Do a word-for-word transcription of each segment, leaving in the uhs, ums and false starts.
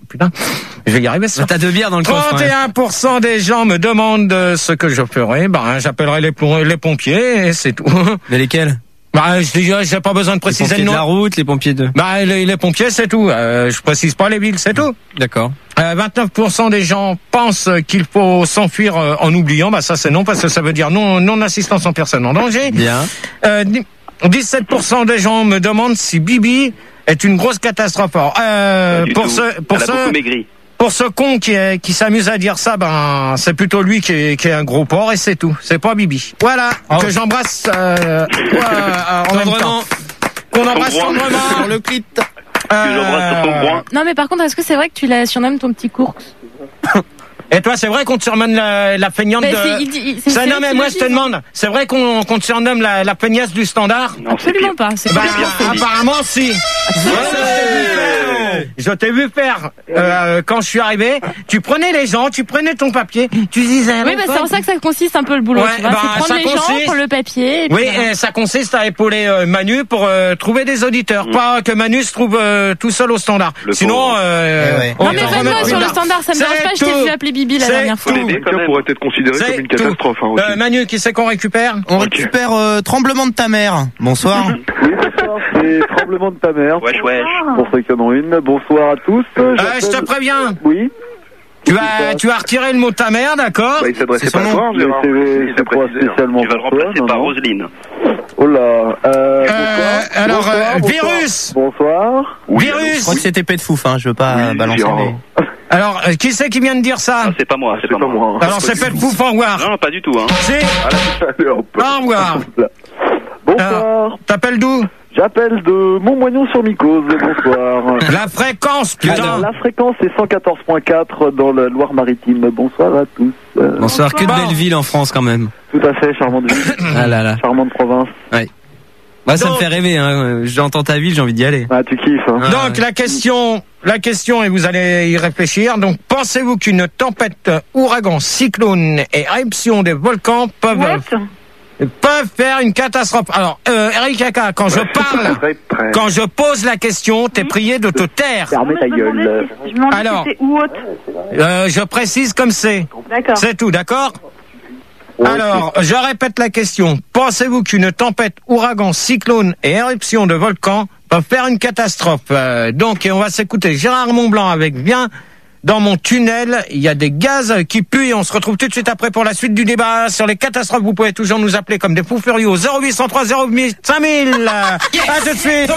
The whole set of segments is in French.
putain, je vais y arriver. Ça. T'as deux bières dans le coffre. trente et un pour cent des gens me demandent ce que je ferai. Ben, j'appellerai les, les pompiers et c'est tout. Mais lesquels? Bah, je dis, j'ai pas besoin de préciser le nom. Les pompiers de la route, les pompiers de... Bah, les, les pompiers, c'est tout. Euh, je précise pas les villes, c'est tout. D'accord. Euh, vingt-neuf pour cent des gens pensent qu'il faut s'enfuir euh, en oubliant. Bah, ça, c'est non, parce que ça veut dire non, non-assistance en personne en danger. Bien. Euh, dix-sept pour cent des gens me demandent si Bibi est une grosse catastrophe. Alors, euh, pour ce, pour ce, pour ce con qui, est, qui s'amuse à dire ça, ben, c'est plutôt lui qui est, qui est un gros porc et c'est tout. C'est pas Bibi. Voilà. Oh. Que j'embrasse, euh, ouais, en même temps. Qu'on embrasse tendrement. Sur le clit. Euh... Non, mais par contre, est-ce que c'est vrai que tu la surnommes ton petit cours? Et toi, c'est vrai qu'on te surnomme la, la feignante mais de... C'est, il dit, c'est, ça, c'est non, mais moi, je te demande, c'est vrai qu'on, qu'on te surnomme la, la feignasse du standard? Non, absolument pas. C'est bah, pas apparemment, si. Ouais, je t'ai vu faire, euh, quand je suis arrivé, tu prenais les gens, tu prenais ton papier, tu disais... Oui, bah, c'est en ça que ça consiste un peu le boulot, ouais, tu vois. Bah, c'est prendre les consiste... gens, prendre le papier... Et oui, voilà. Et ça consiste à épauler euh, Manu pour euh, trouver des auditeurs. Mmh. Pas que Manu se trouve euh, tout seul au standard. Le Sinon... Euh, eh ouais. Non, mais vraiment, sur le standard, ça me dérange pas, je t'ai vu appeler Bibi la dernière fois. Ça pourrait être considéré comme une catastrophe. Hein, euh, Manu, qui c'est qu'on récupère? On okay. récupère euh, Tremblement de ta mère. Bonsoir. Oui, bonsoir, c'est Tremblement de ta mère. Wesh, wesh. Pour ceux qui en ont une, bonsoir à tous. Euh, je te préviens. Oui. Tu vas, tu vas retirer le mot de ta mère, d'accord? Bah, il s'adressait pas à toi, Gérard. C'est pas spécialement. Tu vas le remplacer par Roselyne. Oh là. Euh, euh, bonsoir. Alors, bonsoir, euh, bonsoir. Virus. Bonsoir. Oui, Virus. Je crois que c'était Pet Fouf, hein. Je veux pas oui, balancer. Mais... Alors, euh, qui c'est qui vient de dire ça? Ah, c'est pas moi, c'est, c'est pas, pas moi. moi. Alors, c'est Pet Fouf, au revoir. Non, pas du tout, hein. C'est. Au revoir. Bonsoir. T'appelles d'où? J'appelle de Montmoignon-sur-Micose, bonsoir. La fréquence, putain. Alors, la fréquence est cent quatorze virgule quatre dans la Loire-Maritime. Bonsoir à tous. Euh, Bonsoir, que de belles villes en France quand même. Tout à fait, charmante ville. Ah là là. Charmante province. Ouais. Moi, ça Donc, me fait rêver, hein. J'entends ta ville, j'ai envie d'y aller. Ah, tu kiffes, hein. Ah, Donc, ouais. la question, la question, et vous allez y réfléchir. Donc, pensez-vous qu'une tempête, ouragan, cyclone et éruption des volcans peuvent... What? peuvent faire une catastrophe. Alors, euh, Eric Kaka, quand je parle, quand je pose la question, t'es prié de te taire. Fermez ta gueule. Alors, euh, je précise comme c'est. D'accord. C'est tout, d'accord? Alors, je répète la question. Pensez-vous qu'une tempête, ouragan, cyclone et éruption de volcan peuvent faire une catastrophe? euh, Donc, on va s'écouter Gérard Montblanc avec Viens. Dans mon tunnel, il y a des gaz qui puent et on se retrouve tout de suite après pour la suite du débat sur les catastrophes. Vous pouvez toujours nous appeler comme des fous furieux au zéro huit cent trois zéro cinq mille. Yes. À tout de suite.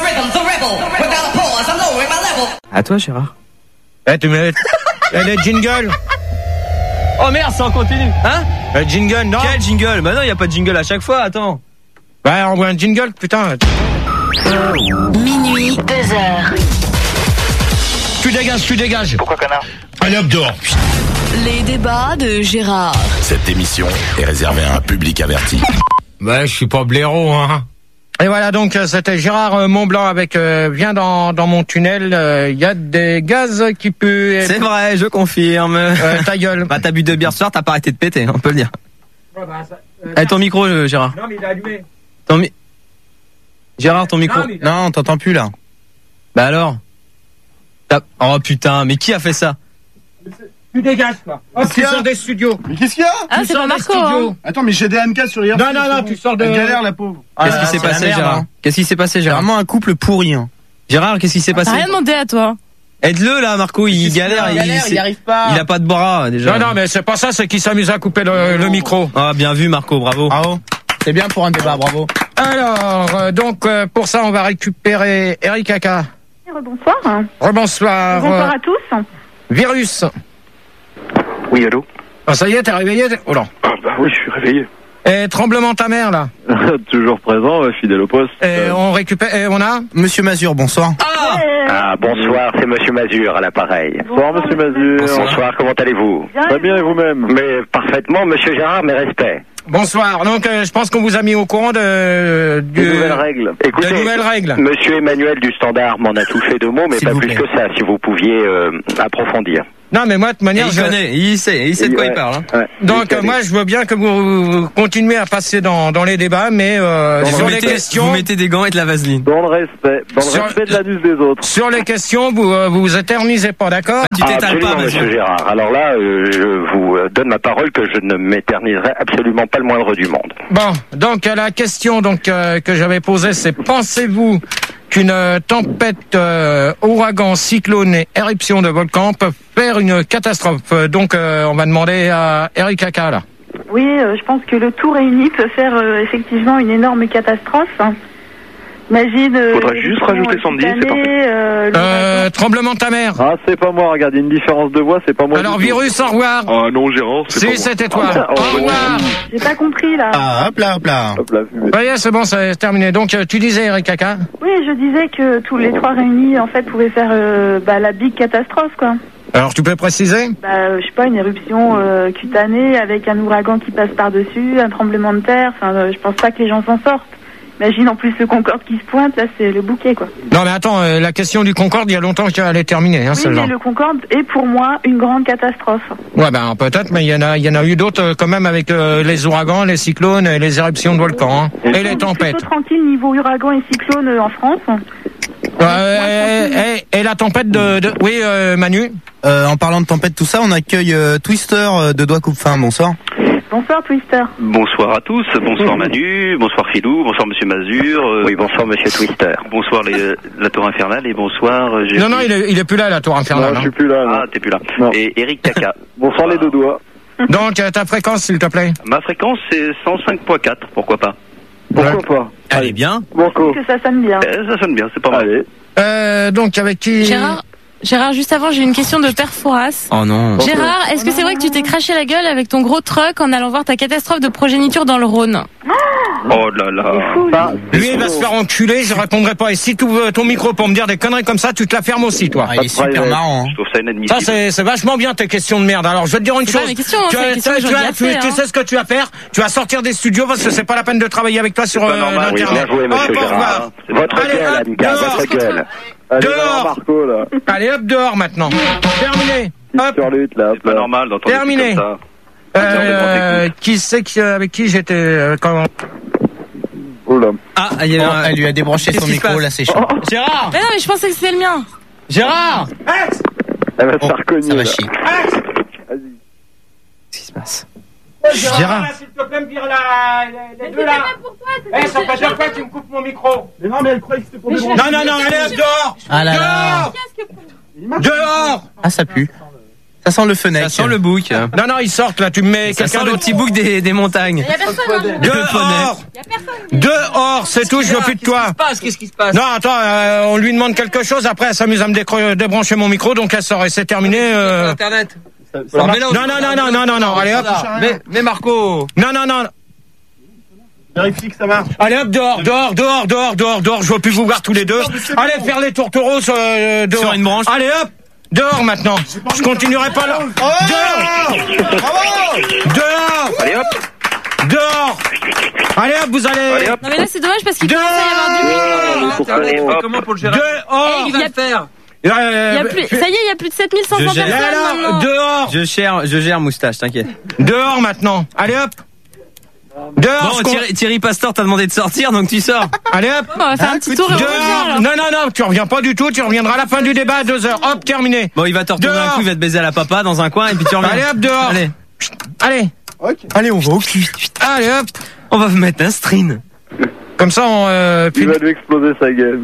À toi, Gérard. Eh, tu mets les jingles. Oh merde, ça en continue. Hein? Le jingle, non? Quel jingle? Bah non, il y a pas de jingle à chaque fois, attends. Bah, on voit un jingle, putain. Minuit, deux heures. Tu dégages, tu dégages. Pourquoi, connard? Allez, hop, dehors. Les débats de Gérard. Cette émission est réservée à un public averti. Bah, je suis pas blaireau, hein. Et voilà, donc, c'était Gérard Montblanc avec euh, Viens dans, dans mon tunnel, il euh, y a des gaz qui puent. Et... C'est vrai, je confirme. Euh, ta gueule. Bah, t'as bu deux bières ce soir, t'as pas arrêté de péter, on peut le dire. Ouais, bah, ça, euh, eh, ton micro, euh, Gérard. Non, mais il est allumé. Ton mi... Gérard, ton micro. Non, mais... non on t'entend plus, là. Bah alors? Oh putain, mais qui a fait ça? Tu dégages, quoi. Oh, tu sors des studios. Mais qu'est-ce qu'il y a? Ah, c'est pas Marco, hein. Attends, mais j'ai des M K sur hier. Non, non, non, tu sors de... Elle galère, la pauvre. Qu'est-ce qui s'est passé, Gérard? Qu'est-ce qui s'est passé, Gérard? Vraiment un couple pourri, hein. Gérard, qu'est-ce qui s'est passé? T'as rien demandé à toi. Aide-le, là, Marco, il galère, il, galère, il, il arrive pas. Il a pas de bras, déjà. Non, non, mais c'est pas ça, c'est qu'il s'amuse à couper le, le micro. Ah, bien vu, Marco, bravo. Bravo. C'est bien pour un débat, bravo. Alors, euh, donc, euh, pour ça, on va récupérer Eric Kaka. Rebonsoir. Rebonsoir. Bonsoir à tous. Virus. Oui, allô? Ah, ça y est, t'es réveillé? Oh là. Ah, bah oui, je suis réveillé. Et tremblement ta mère, là. Toujours présent, fidèle au poste. Et euh... on récupère, et on a? Monsieur Mazur, bonsoir. Ah! Ah, bonsoir, c'est Monsieur Mazur à l'appareil. Bonsoir, Monsieur Mazur. Bonsoir, bonsoir, comment allez-vous? Très bien, et vous-même? Mais parfaitement, Monsieur Gérard, mes respects. Bonsoir. Donc, euh, je pense qu'on vous a mis au courant de, de nouvelles règles. Écoutez, de nouvelles règles. Monsieur Emmanuel du Standard m'en a touché deux mots, mais s'il pas plus plaît. que ça, si vous pouviez euh, approfondir. Non, mais moi, de toute manière, il je... connaît, il sait, il sait de quoi Ouais. il parle. Hein. Ouais. Donc euh, moi, je veux bien que vous continuez à passer dans, dans les débats, mais euh, Dans sur Vous les mettez, questions, vous mettez des gants et de la vaseline. Dans le respect, dans le Sur- respect de l'anus des autres. sur les questions, vous euh, vous vous éternisez pas, d'accord? Tu Ah, t'étales absolument, pas, monsieur monsieur. Gérard. Alors là, euh, je vous euh, donne ma parole que je ne m'éterniserai absolument pas le moindre du monde. Bon, donc euh, la question donc euh, que j'avais posée, c'est pensez-vous qu'une euh, tempête, euh, ouragan, cyclone et éruption de volcan peuvent faire une catastrophe? Euh, Donc euh, on va demander à Eric Kaka là. Oui, euh, je pense que le tout réuni peut faire euh, effectivement une énorme catastrophe. Imagine. Euh, Faudrait juste rajouter son cette dit, c'est année, parfait. euh, Euh, tremblement de ta mère. Ah, c'est pas moi, regarde, il y a une différence de voix, c'est pas moi. Alors du tout. virus, au revoir. Ah non, Gérard, Si, c'était toi. Ah, Au oh, revoir. J'ai pas compris là. Ah, hop là, hop là. Hop là, fumée. Voyez, c'est bon, c'est terminé. Donc euh, tu disais Eric Kaka. Oui, je disais que tous les trois réunis en fait pouvaient faire euh, bah, la big catastrophe quoi. Alors tu peux préciser? Bah, euh, je sais pas, une éruption euh, cutanée avec un ouragan qui passe par dessus, un tremblement de terre. Enfin, euh, je pense pas que les gens s'en sortent. Imagine en plus le Concorde qui se pointe, là c'est le bouquet quoi. Non mais attends, euh, la question du Concorde, il y a longtemps qu'elle est terminée, hein, Oui, ce mais genre. le Concorde est pour moi une grande catastrophe. Ouais, ben peut-être, mais il y en a, il y en a eu d'autres euh, quand même avec euh, les ouragans, les cyclones et les éruptions de volcans, hein, et les On est tempêtes. plutôt tranquille niveau ouragan et cyclone euh, en France. Ouais, et, et- et la tempête de, de... oui, euh, Manu. Euh, en parlant de tempête, tout ça, on accueille euh, Twister euh, de Doigt Coupe-Fin. Bonsoir. Bonsoir Twister. Bonsoir à tous, bonsoir Manu, bonsoir Philou, bonsoir Monsieur Mazur. euh, Oui, bonsoir, monsieur Twister. Bonsoir les, la Tour Infernale et bonsoir... euh, Non, non, il est, il est plus là, la tour infernale. Non, je hein. suis plus là. non. Ah, t'es plus là. Non. Et Eric Kaka. Bonsoir les deux doigts. Donc euh, ta fréquence, s'il te plaît. Ma fréquence c'est cent cinq point quatre, pourquoi pas. Pourquoi Ouais. pas? Elle est bien. Banco. Que ça sonne bien. Eh, ça sonne bien, c'est pas mal. Allez. Euh, donc avec qui? Gérard, Gérard, juste avant, j'ai une question de Perforas. Oh non. Gérard, est-ce que c'est vrai que tu t'es craché la gueule avec ton gros truck en allant voir ta catastrophe de progéniture dans le Rhône? Oh là là. Ça, Lui, il va se faire enculer, je répondrai pas. Et si tu veux ton micro pour me dire des conneries comme ça, tu te la fermes aussi, toi. Ah, il est super marrant. Hein. Je trouve ça Ça, inadmissible. c'est, c'est vachement bien tes questions de merde. Alors, je vais te dire une C'est pas chose. mes questions, hein, tu, c'est les questions que tu- j'ai tu- envie de tu- faire, tu hein. sais ce que tu vas faire? Tu vas sortir des studios parce que c'est pas la peine de travailler avec toi sur pas euh, normal, Oui, l'internet. bien joué, monsieur Hop, au revoir. Gérard. Votre Allez, gueule, hop, Annika, dehors. votre gueule. allez, Dehors. Marco, là. Allez, hop, dehors maintenant. Terminé. Hop. Sur lutte, là. C'est pas normal d'entendre des trucs Terminé. comme ça. Euh, qui c'est qui, avec qui j'étais euh, quand... Oh là. Ah, il y a Oh, un... elle lui a débranché Qu'est-ce son qui se micro, passe là c'est chaud. Gérard. Mais non, mais je pensais que c'était le mien. Gérard. Elle va se Oh, faire cogner, ça va là. chier. Vas-y. Qu'est-ce qui se passe? Gérard. S'il te plaît, me dire la, les, les deux là. Eh, ça fait deux fois que tu me coupes mon micro. Mais non, mais elle croyait que c'était pour des Non, non, non, allez, hop, dehors. Ah là là. Dehors. Dehors. Ah, ça pue. Ça sent le fenêtre. Ça sent le bouc. Non, non, ils sortent là, tu me mets Ça quelqu'un sent le d'autre. petit bouc des, des montagnes. Y a personne, hein. Dehors. Dehors, c'est tout, je veux plus de toi. Qu'est-ce qui se passe? Non, attends, euh, on lui demande quelque chose, après elle s'amuse à me décro- débrancher mon micro, donc elle sort et c'est terminé. euh. Internet. Non, non, non, non, non, non, non, allez hop. Mais, mais Marco. Non, non, non. Vérifie que ça marche. Allez hop, dehors, dehors, dehors, dehors, dehors, dehors, je veux plus vous voir tous les deux. Allez faire les tourtereaux euh, dehors. Sur une branche. Allez hop, dehors maintenant. Je continuerai pas là. Dehors. Dehors. Allez hop. Dehors. Allez hop, vous allez. Allez hop. Non, mais là, c'est dommage parce qu'il Dehors. commence à y avoir du monde. Faut Allez, hop. Comment pour le gérer? Dehors. Il y a, faire? Euh, il y a plus, ça y est, il y a plus de sept mille cinq cents Je gère. Et personnes alors, maintenant. dehors. Je gère, je gère moustache, t'inquiète. Dehors maintenant. Allez hop. Dehors. Bon, je con- Thierry, Thierry Pastor t'a demandé de sortir, donc tu sors. Allez hop. On va faire un petit tour et on revient Dehors. alors. Non, non, non, tu reviens pas du tout, tu reviendras à la fin du débat à deux heures. Hop, terminé. Bon, il va te retourner un Dehors. coup, il va te baiser à la papa dans un coin, et puis tu reviens. Allez hop, dehors. Allez, Allez. Allez, on va au cul. Allez hop. on va vous mettre un string. Comme ça, on... Euh, Il puis- va lui exploser sa gueule.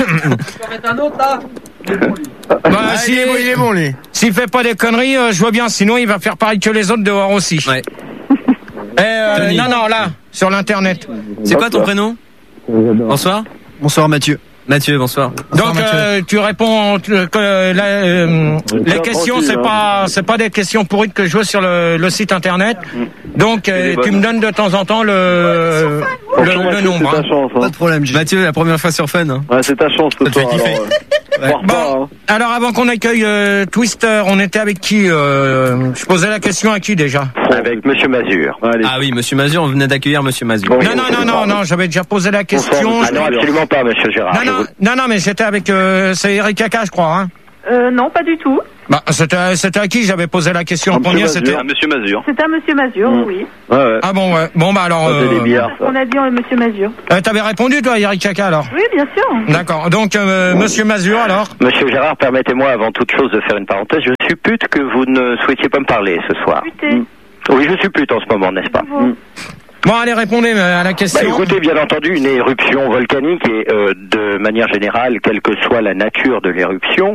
bah, Ah, si- il est bon, il est bon, lui. S'il fait pas des conneries, euh, je vois bien, sinon il va faire pareil que les autres dehors aussi. Ouais. Eh, euh, Tony. non, non, là, sur l'internet. C'est quoi ton prénom? Bonsoir. Bonsoir, Mathieu. Mathieu, bonsoir. Donc euh, tu réponds euh, que euh, la, euh, les questions c'est pas c'est pas des questions pourries que je veux sur le, le site internet. Donc euh, tu me donnes de temps en temps le le, le nombre. C'est hein. ta chance, hein. problème, Mathieu, la première fois sur Fun. Hein. Ouais, c'est ta chance ce Ça te fait soir. kiffer. Alors, euh, voir pas, Bon, hein. alors avant qu'on accueille euh, Twister, on était avec qui euh, Je posais la question à qui déjà? Avec monsieur Mazur. Allez. Ah oui, Monsieur Mazur, on venait d'accueillir Monsieur Mazur. Bon, Non, non, non, non, non, j'avais déjà posé la question. Ah non, absolument pas, monsieur Gérard. Non, Je non, vous- non, non, mais j'étais avec euh, c'est Eric Kaka, je crois. Hein. Euh, non, pas du tout. Bah, c'était, c'était à qui j'avais posé la question en premier? C'était à Monsieur Mazur. C'est à Monsieur Mazur, Mmh. oui. Ouais, ouais. Ah bon, ouais. Bon, bah alors. Ah, c'est Euh... des billards, ça. On a dit euh, Monsieur Mazur. Euh, t'avais répondu, toi, Eric Chaka, alors? Oui, bien sûr. D'accord. Donc, euh, Monsieur Mazur, alors? Monsieur Gérard, permettez-moi avant toute chose de faire une parenthèse. Je suppute que vous ne souhaitiez pas me parler ce soir. Écoutez, Oui, je suppute en ce moment, n'est-ce pas? vous. Bon, allez, répondez euh, à la Bah, question. écoutez, bien entendu, une éruption volcanique et euh, de manière générale, quelle que soit la nature de l'éruption,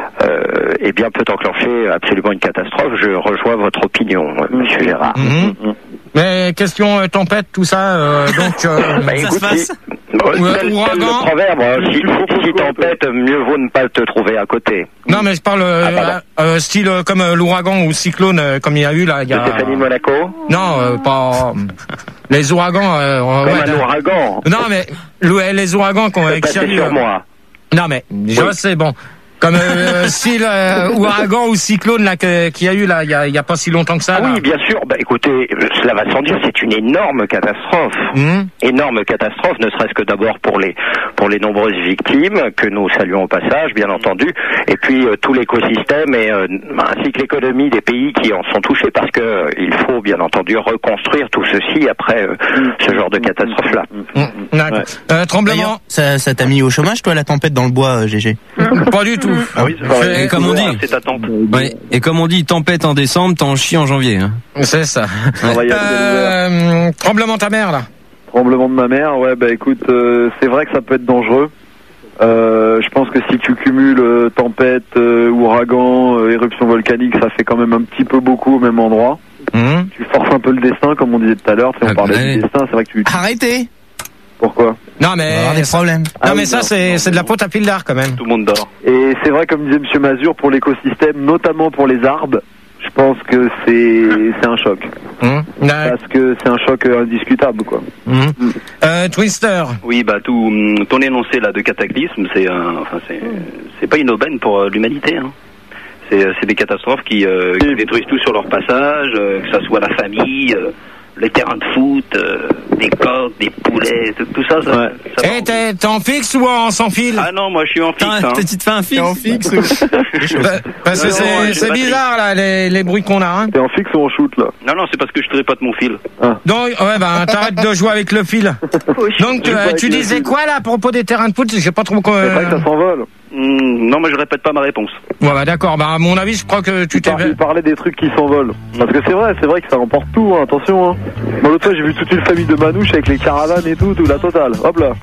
euh, eh bien peut enclencher absolument une catastrophe. Je rejoins votre opinion, euh, Monsieur Gérard. Mhm. Mais question euh, tempête, tout ça, euh, donc. Euh, Bah, Ça écoute, se passe. si- euh, Ouais, tel- tel ouragan. le proverbe, hein, si, si, si tempête, mieux vaut ne pas te trouver à côté. non, mais je parle euh, Ah, pardon. euh, style euh, comme euh, l'ouragan ou cyclone, euh, comme il y a eu là. Il y De a... Stéphanie Monaco, Non, euh, pas. Les ouragans. Euh, comme ouais, un là- ouragan. Non, mais le- les ouragans qu'on C'est qu'il y a passé eu, sur euh, moi. Non, mais je sais, bon. Comme euh, style euh, ouragan ou cyclone là que- qu'il y a eu là, il y a, il y a pas si longtemps que ça. Ah là. oui, bien sûr. Bah, écoutez, euh, cela va sans dire, c'est une énorme catastrophe. Hum. Énorme catastrophe, ne serait-ce que d'abord pour les pour les nombreuses victimes que nous saluons au passage, bien entendu, et puis euh, tout l'écosystème et euh, ainsi que l'économie des pays qui en sont touchés, parce que euh, il faut bien entendu reconstruire tout ceci après euh, ce genre de catastrophe-là. Hum, d'accord. Ouais. Euh, tremblement. D'ailleurs, ça, ça t'a mis au chômage, toi, la tempête dans le bois, euh, G G? Pas du tout. Ah oui, c'est pareil. Et comme on dit. C'est attente. Ouais. Et comme on dit, tempête en décembre, t'en chies en janvier. Hein. C'est ça. Travailler à ciel ouvert. Euh, tremblement ta mère là. Tremblement de ma mère, ouais, bah écoute, euh, c'est vrai que ça peut être dangereux. Euh, je pense que si tu cumules euh, tempête, euh, ouragan, euh, éruption volcanique, ça fait quand même un petit peu beaucoup au même endroit. Hum. Tu forces un peu le destin, comme on disait tout à l'heure. Tu sais, on Ah, parlait ouais. du destin, c'est vrai que tu... Arrêtez! Pourquoi? Non On va mais avoir des problèmes. non Ah mais oui, ça non. c'est c'est de la pote à pile d'art quand même. Tout le monde dort. Et c'est vrai, comme disait Monsieur Mazur, pour l'écosystème, notamment pour les arbres, je pense que c'est c'est un choc. Hum. Ouais. Parce que c'est un choc euh, indiscutable, quoi. Hum. Euh, Twister. Oui, bah tout hum, ton énoncé là de cataclysme, c'est un, enfin c'est c'est pas une aubaine pour euh, l'humanité. Hein. C'est c'est des catastrophes qui, euh, qui détruisent tout sur leur passage, euh, que ça soit la famille, euh, les terrains de foot, euh, des coqs, des poulets, tout, tout ça. ça, Ouais. ça Eh, t'es t'es en fixe ou en sans fil? ah non, moi je suis en fixe. Putain, Hein. tu te fais un fixe. fixe? Bah, Parce que Non, non, c'est j'ai c'est pas bizarre là les, les bruits qu'on a. Hein. T'es en fixe ou en shoot, là? Non, non, c'est parce que je tripote mon fil. Donc ouais bah t'arrêtes de jouer avec le fil. Donc joue pas euh, avec tu le disais fil. quoi là à propos des terrains de foot? J'ai pas trop quoi. C'est vrai que ça s'envole. Hum, non, moi je répète pas ma réponse. Ouais bah d'accord. Bah à mon avis je crois que tu Il t'es. par- il parlait des trucs qui s'envolent. Parce que c'est vrai, c'est vrai que ça emporte tout, hein, attention. Hein. Moi l'autre fois j'ai vu toute une famille de manouches avec les caravanes et tout, tout la totale. Hop là.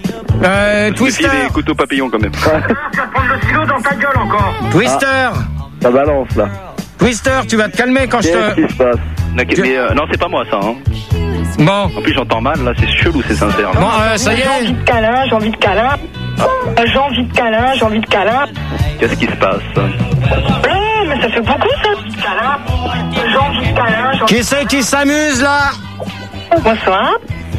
Euh, Je Twister. file des couteaux papillons quand même. Twister. Ça balance là. Twister, tu vas te calmer quand je Qu'est-ce te. qui se passe? Ok, mais euh, non, c'est pas moi ça. Hein. Bon. En plus j'entends mal, là c'est chelou, c'est sincère. Là. Bon euh, ça y J'ai envie est. de câlin, j'ai envie de câlin. Euh, J'ai envie de câlin, j'ai envie de câlin. Qu'est-ce qui se passe? Oh, mais ça fait beaucoup ça. Câlin. J'ai envie de câlin, j'ai envie Qui c'est qui s'amuse là? de... Bonsoir.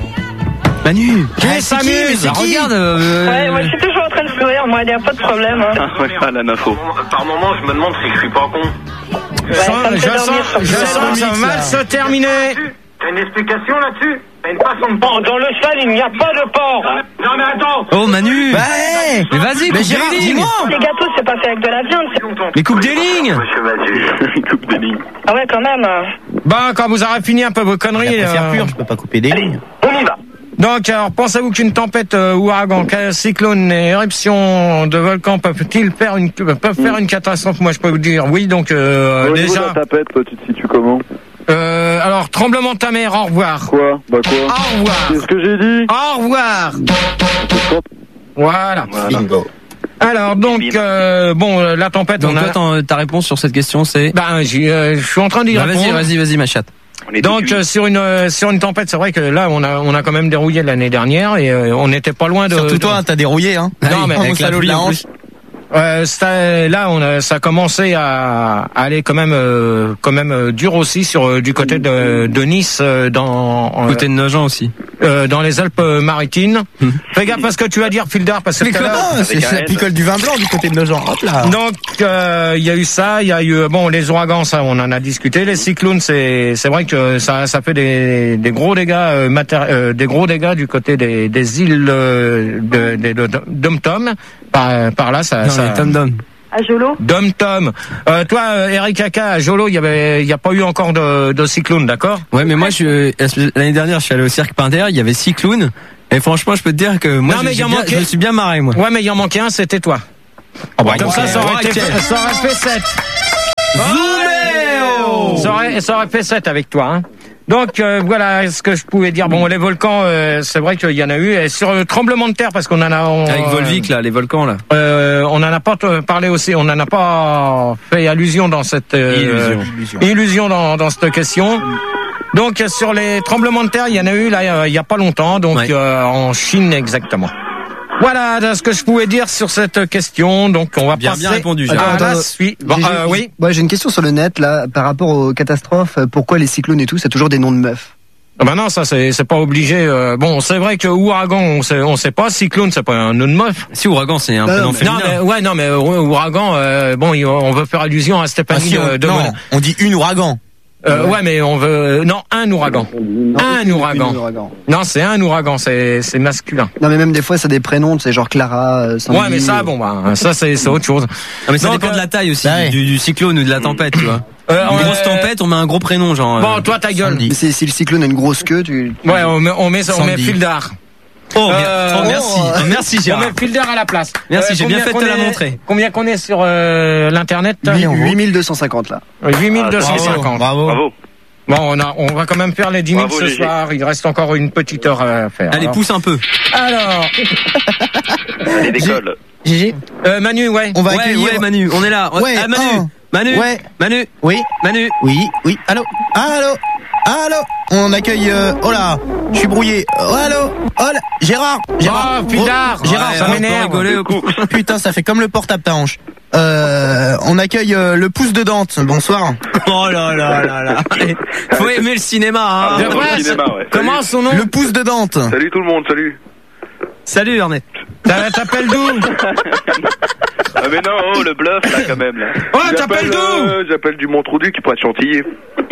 Manu! Qui Ah, c'est s'amuse? mais c'est qui? Regarde. euh, Ouais, moi je suis toujours en train de sourire, moi, il n'y a pas de problème. Hein. Ah, voilà la info. Par moment, je me demande si je suis pas con. Ouais, Sens- ça me je fait dormir, sens, ça me je fait sens que ça va dormir. mal se terminer. T'as une explication là-dessus? T'as une façon de Bon, dans le sale, il n'y a pas de porc. Non mais attends! Oh Manu. Bah, hey. Mais vas-y, Mais coupe Gérard, des lignes. dis-moi! Les gâteaux, c'est pas fait avec de la viande. c'est- Mais coupe des lignes. Monsieur Mazur. Coupe des lignes. Ah ouais, quand même. Bon, quand vous aurez fini un peu vos Il conneries. y a pas faire euh, pur, je peux pas couper des lignes. On y va. Donc, alors, pensez-vous qu'une tempête, euh, ouragan, ca- cyclone et éruption de volcan peuvent-ils faire une peuvent faire une catastrophe? Moi, je peux vous dire oui. Donc euh, Au niveau de déjà, la tapette, toi, tu te situes comment? euh, alors tremblement de ta mère. Au revoir. Quoi? Bah quoi? Au revoir. C'est ce que j'ai dit? Au revoir. Voilà. Bingo. Alors donc euh, bon, euh, la tempête. Donc on a... toi, t'en- ta réponse sur cette question, c'est. Ben, j'y, euh, je suis en train d'y Bah, répondre. vas-y, vas-y, vas-y, ma chatte. On est Donc tout euh, sur une euh, sur une tempête, c'est vrai que là on a on a quand même dérouillé l'année dernière et euh, on n'était pas loin de. Surtout de- toi, t'as dérouillé, hein. Non, mais Mon avec la salaud de pluie, la en hanche. Euh, ça, là, on a, ça a commencé à, à aller quand même, euh, quand même euh, dur aussi sur euh, du côté de, de Nice, euh, dans en- Côté de Nogent aussi. euh, dans les Alpes-Maritimes. Fais gaffe à ce que tu vas dire, Fielder, parce que Mais tout à l'heure- comment? C'est Avec un la N. picole du vin blanc du côté de nos gens. Hop là. Donc euh, il y a eu ça, il y a eu euh, bon les ouragans, ça on en a discuté. Les cyclones, c'est c'est vrai que ça ça fait des des gros dégâts euh, matéri- euh, des gros dégâts du côté des des îles euh, de des de, Dom Tom. Par par là ça Non, ça les Tom Dom. À Jolo. Dom Tom. Euh, toi, euh, Eric Kaka, à Jolo, il y avait, il y a pas eu encore de, de cyclone, d'accord? Ouais, mais moi, je, l'année dernière, je suis allé au Cirque Pinder, il y avait cyclone. Et franchement, je peux te dire que moi, Non, je, mais me il y suis en bien, manquait- je me suis bien marré, moi. Ouais, mais il y en manquait un, c'était toi. Oh, bah, Comme ok, ça, ça aurait, ok. été, ça aurait fait sept. Zooméo! Ça aurait, ça aurait fait sept avec toi, hein. Donc euh, voilà ce que je pouvais dire. Bon, les volcans, euh, c'est vrai qu'il y en a eu. Et sur le tremblement de terre, parce qu'on en a... On, Avec Volvic, là, les volcans, là. Euh, on en a pas t- parlé aussi, on n'en a pas fait allusion dans cette euh, Illusion. illusion dans, dans cette question. Donc sur les tremblements de terre, il y en a eu là euh, il y a pas longtemps, donc Ouais. euh, en Chine exactement. Voilà ce que je pouvais dire sur cette question. Donc on va Bien, passer bien répondu, à Gérard. la Attends, suite. Bon, J'ai- euh, oui. Ouais, j'ai une question sur le net là par rapport aux catastrophes. Pourquoi les cyclones et tout, c'est toujours des noms de meufs? Ah bah non, ça c'est c'est pas obligé. euh, bon, c'est vrai que ouragan, on sait on sait pas. Cyclone, c'est pas un nom de meuf. Si, ouragan, c'est un Non, prénom mais- féminin. Non mais ouais, non mais euh, ouragan. euh, bon, il- on veut faire allusion à Ah, Stéphanie si, on, de, de non, Monaco. on dit une ouragan. Euh, ouais, mais on veut non un ouragan. Non, Un une- ouragan. une ouragan. Non, c'est un ouragan, c'est c'est masculin. Non, mais même des fois, c'est des prénoms, c'est genre Clara, euh, Sandy. Ouais, mais ça, bon, bah, ça c'est c'est autre chose. Non, mais ça Donc, dépend euh, de la taille aussi, bah ouais. du, du cyclone ou de la tempête, tu vois. Euh, Une on- grosse tempête, on met un gros prénom, genre. Bon, euh, toi ta gueule. Sandy. Mais si, si le cyclone a une grosse queue, tu. tu- Ouais, on met on met on met Sandy. Fildar. Oh, Euh, mer- oh, merci, oh, Oh, merci On Gérard. met Fildar à la place. Merci, j'ai bien combien fait de qu'on te la est- montrer. Combien qu'on est sur euh, l'internet? huit mille deux cent cinquante là. huit mille deux cent Bravo, cinquante. bravo. Bravo. Bon, on a, on va quand même faire les dix mille Bravo, ce Gégé. soir. Il reste encore une petite heure à faire. Allez, Alors, pousse un peu. alors Allez, décolle. Gégé, euh, Manu, ouais. on va Ouais, accueillir. ouais, Manu, on est là. Ouais, ah, Manu, un. Manu, Ouais. Manu, Oui, Manu. oui, oui. Allô, allô, allô. On accueille. Euh, oh là, je suis brouillé. Oh, allô, oh là, Gérard, Gérard. Oh, Fildar. Oh, Gérard, ça on peut m'énerve. rigoler au coup. Putain, ça fait comme le portable ta hanche. Euh, on accueille euh, le pouce de Dante. Bonsoir. Oh là là là là. Faut aimer le cinéma, hein. De Dans quoi, le cinéma, ouais. Comment son nom? Le pouce de Dante. Salut tout le monde, salut. Salut, Ernest. T'a- T'appelles d'où? Ah mais non, oh, le bluff là quand même là. Oh, J'appelle, t'appelles d'où? euh, J'appelle du Montraudu qui pourrait être chantilly.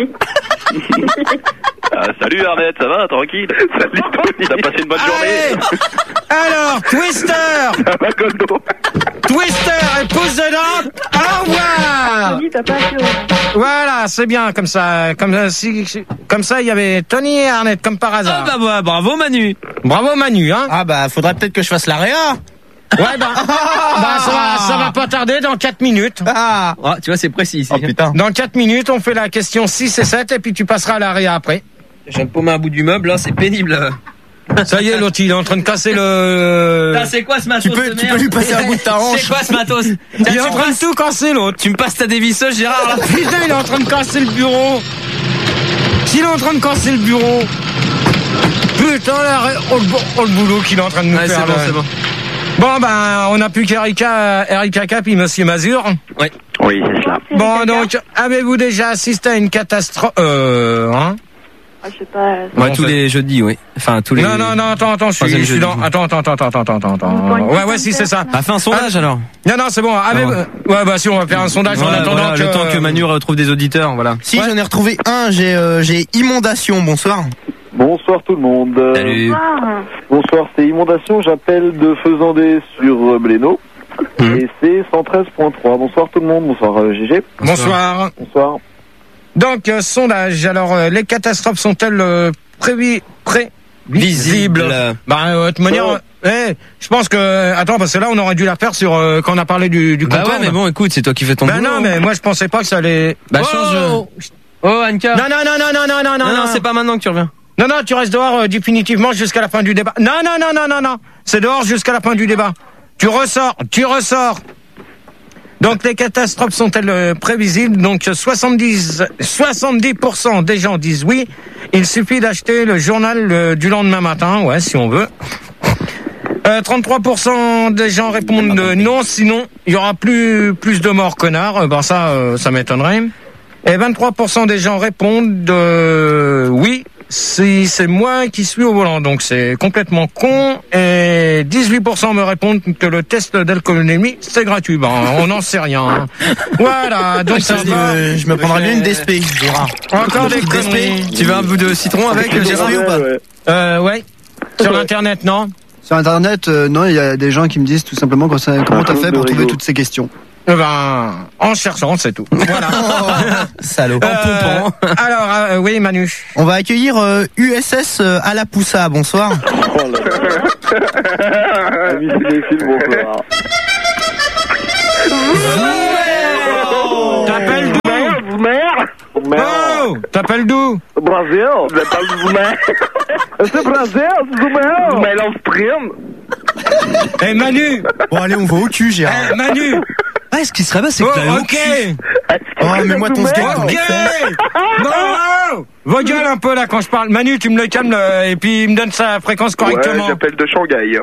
Ah, salut Arnett, ça va, tranquille. Salut Tony. T'as passé une bonne Allez. journée. Alors, Twister, Ça va, Goldo. Twister et pouce de Dante. Au revoir. Tony, t'as pas assuré. Voilà, c'est bien comme ça. Comme ça, si, si- comme ça, il y avait Tony et Arnett comme par Ah hasard. bah, bah bravo Manu. Bravo Manu, hein. Ah bah, faudrait peut-être que je fasse l'A R E A. Ouais, bah, bah, ça va, ça va pas tarder dans quatre minutes. Ah. Ah, tu vois, c'est précis ici. Oh putain. Dans quatre minutes, on fait la question six et sept et puis tu passeras à l'area après. J'ai me paumer un bout du meuble, là, c'est pénible. Ça y est, l'autre, il est en train de casser le... Putain, c'est quoi ce matos Tu peux, de tu merde peux lui passer un bout de ta hanche. C'est quoi ce matos? Tiens, Il est tu, en me train de passes, tout casser, l'autre. tu me passes ta dévisseuse, Gérard, là. Putain, il est en train de casser le bureau. S'il est en train de casser le bureau. Putain, là, oh, le, bo- oh, le boulot qu'il est en train de nous Ouais, faire. c'est bon, là. c'est bon. Bon, ben, on n'a plus qu'Erika, Erika Cap et Monsieur Mazur. Ouais. Oui, c'est cela. Bon, donc, avez-vous déjà assisté à une catastrophe, euh, hein? Ah, je sais pas. euh, Ouais, Non, tous c'est- les jeudis, oui. Enfin, tous les. Non, non, non, attends, attends, je suis, Troisième je suis jeudi. dans, attends, attends, attends, attends, attends, attends, attends. Ouais, ouais, si, c'est ça. Ah, fais un sondage alors. Non, non, c'est bon. Avez, Ah ouais. ouais, bah, si, on va faire un sondage en Voilà, attendant voilà, que... le temps que Manu retrouve des auditeurs, voilà. Si, j'en ai retrouvé un. J'ai, euh, j'ai inondation. Bonsoir. Bonsoir tout le monde. Euh, Salut. Ah, Bonsoir, c'est Inondation, j'appelle de Faisandet sur euh, Blénaud. Mmh. Et c'est cent treize point trois. Bonsoir tout le monde, bonsoir euh, G G. Bonsoir. Bonsoir. Donc, euh, sondage. Alors, euh, les catastrophes sont-elles euh, prévi, prévisibles? Visible. Bah, euh, de toute manière, Ouais. euh, eh, je pense que... Attends, parce que là, on aurait dû la faire sur... euh, quand on a parlé du, du Bah Concorde. ouais, mais bon, écoute, c'est toi qui fais ton Bah boulot. non, mais moi, je pensais pas que ça allait... Bah, oh change. Oh, Anka. Non, non, non, non, non, non, non, Non, non, non, c'est pas maintenant que tu reviens. Non, non, tu restes dehors euh, définitivement jusqu'à la fin du débat. Non, non, non, non, non, non. C'est dehors jusqu'à la fin du débat. Tu ressors, tu ressors. Donc, les catastrophes sont-elles euh, prévisibles? Donc, soixante-dix, soixante-dix pour cent des gens disent oui. Il suffit d'acheter le journal euh, du lendemain matin, ouais, si on veut. Euh, trente-trois pour cent des gens répondent euh, non, sinon, il y aura plus, plus de morts connards. Euh, ben ça, euh, ça m'étonnerait. Et vingt-trois pour cent des gens répondent euh, oui, si c'est moi qui suis au volant. Donc c'est complètement con. Et dix-huit pour cent me répondent que le test d'alcoolémie, c'est gratuit. Ben, on n'en sait rien. hein. Voilà, donc ça Je va. me, je me prendrai bien une D S P, Gérard. Encore des Une D S P. conneries. Tu veux un bout de citron avec Avec Gérard? ou pas ouais. Euh, ouais. Sur l'internet, non? Sur internet, euh, non, il y a des gens qui me disent tout simplement quand ça- comment t'as fait pour trouver toutes ces questions. Eh ben, en cherchant, c'est tout. Voilà. Salaud. Euh, alors, euh, oui, Manu. On va accueillir euh, U S S euh, à la Poussa. Bonsoir. Oh là là. Amis cinéphiles, bonsoir. T'appelles d'où? Oh, t'appelles d'où? Brasil. J'appelle Zoumer. C'est Brasil, Zoumer. Zoumer l'Austrine. Eh Manu. Bon allez, on va au cul, Gérard. Eh Manu. Ah, ce qui serait bien, c'est que Oh, t'as ok. Oh, mais moi ton skate. Ok. Non. Vos gueules un peu là quand je parle. Manu, tu me le calmes euh, et puis il me donne sa fréquence correctement. Ouais, j'appelle de Shanghai.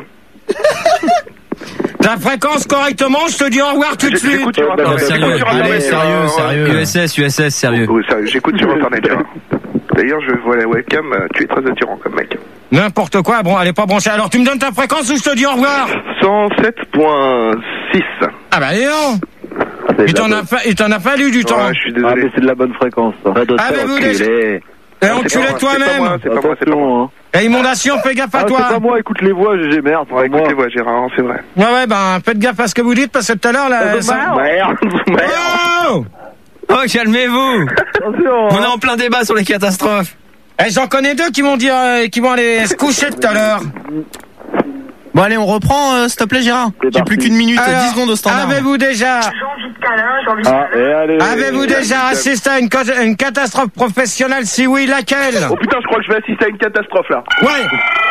Ta fréquence correctement, je te dis au revoir tout de suite. J'écoute sur Internet. Sérieux, allez, sérieux, sérieux. U S S, U S S, sérieux. Oui, sérieux, j'écoute sur Internet. D'ailleurs, je vois la webcam, tu es très attirant comme mec. N'importe quoi, bon, elle est pas branchée. Alors tu me donnes ta fréquence ou je te dis au revoir? cent sept virgule six. Ah bah dis donc. Il t'en a, fa- il t'en a fallu du temps. Ouais, je suis désolé. Ah, mais c'est de la bonne fréquence, ça. Avez-vous des... Et enculé toi-même. C'est pas moi, c'est pas moi. Et inondation, fais gaffe à Ah, toi. c'est pas moi, écoute les voix, G G, merde. Ouais, écoute les voix, Gérard, c'est vrai. Ouais, ouais, ben, faites gaffe à ce que vous dites, parce que tout à l'heure, là... ça- Merde, merde. Oh, Oh, calmez-vous. On est en plein débat sur les catastrophes. Eh, j'en connais deux qui vont dire, euh, qui vont aller se coucher tout à l'heure. Bon allez, on reprend, euh, s'il te plaît, Gérard. J'ai plus qu'une minute, Alors, dix secondes au standard. Avez-vous déjà, Ah, et allez. avez-vous déjà assisté à une, co- une catastrophe professionnelle? Si oui, laquelle? Oh putain, je crois que je vais assister à une catastrophe là. Ouais.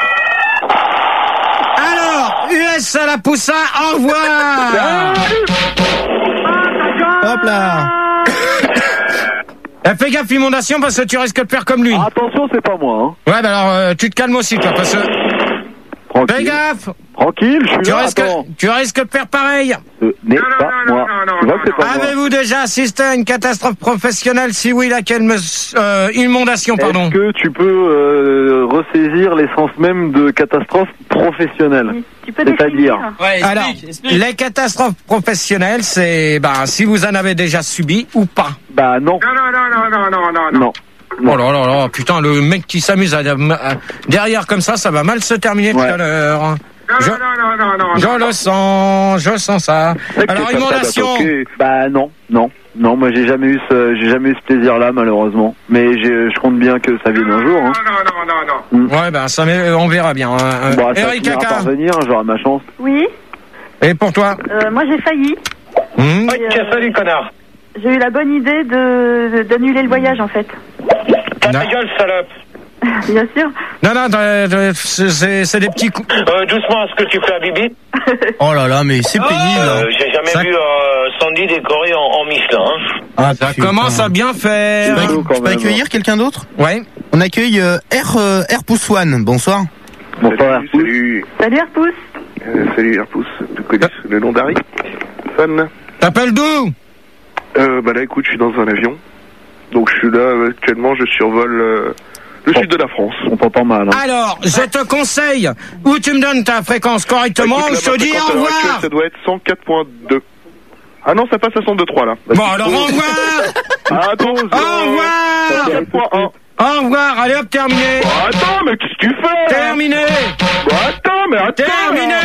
Alors, U S à la Poussa, au revoir. Hop là. Eh, fais gaffe, inondation, parce que tu risques de faire comme lui. Ah, attention, c'est pas moi. Ouais, bah alors, euh, tu te calmes aussi, toi, parce que... Hein. Fais gaffe. Tranquille, je suis Tu là. risques, Attends. tu risques de faire pareil. Ce n'est pas moi. Tu vois que c'est pas moi. Avez-vous déjà assisté à une catastrophe professionnelle? Si oui, laquelle me... Euh, inondation, pardon. Est-ce que tu peux euh, ressaisir l'essence même de catastrophe professionnelle? Tu peux C'est-à-dire Ouais, Alors, les catastrophes professionnelles, c'est ben si vous en avez déjà subi ou pas. Bah non. Non, non, non, non, non, non, non. Non. Oh là là là, putain, le mec qui s'amuse à, à- derrière comme ça, ça va mal se terminer tout Ouais. à l'heure. Non, Je, non, non, non, non, je non. le sens, je sens ça. Alors, inondation. Bah non, non. Non, moi j'ai jamais eu ce, j'ai jamais eu ce plaisir-là malheureusement. Mais j'ai- je compte bien que ça vienne un jour. Hein. Non, non, non, non, non. Ouais, ben ça, met- on verra bien. hein. Bon, ça Eric finira Kaka. par venir, j'aurai ma chance. Oui, Et pour toi? euh, moi j'ai failli. Hmm Oui, tiens, salut, connard. J'ai eu la bonne idée de de- d'annuler le voyage en fait. T'as Non. ta gueule, salope. Bien sûr. Non, non, euh, euh, c'est c'est- c'est des petits coups. Euh, doucement, est-ce que tu fais à Bibi? Oh là là, mais c'est pénible. Euh, J'ai jamais Ça- vu euh, Sandy décoré en, en Michelin. Hein. Ah, Ça commence à bien faire. Je peux, chaud quand je peux même. accueillir quelqu'un d'autre? Ouais. On accueille euh, R, euh, R Poussoine. Bonsoir. Bonsoir. Salut, Salut Arpous. euh, salut Airpousse, tu connais le nom d'Harry? Fan. T'appelles d'où? Euh, bah là écoute, je suis dans un avion. Donc je suis là, euh, actuellement je survole euh, le sud de la France. On t'entend mal. Hein. Alors, je te conseille, ou tu me donnes ta fréquence correctement, Écoute, ou là, je te ma dis fréquence au à l'heure actuelle, revoir. ça doit être cent quatre virgule deux. Ah non, ça passe à cent deux virgule trois là. Bon, alors au revoir. Ah, attends, Au revoir. quatre virgule un. Au revoir. Allez hop, terminé. Bah, attends, mais qu'est-ce que tu fais? Terminé. Bah, attends, mais attends. Terminé.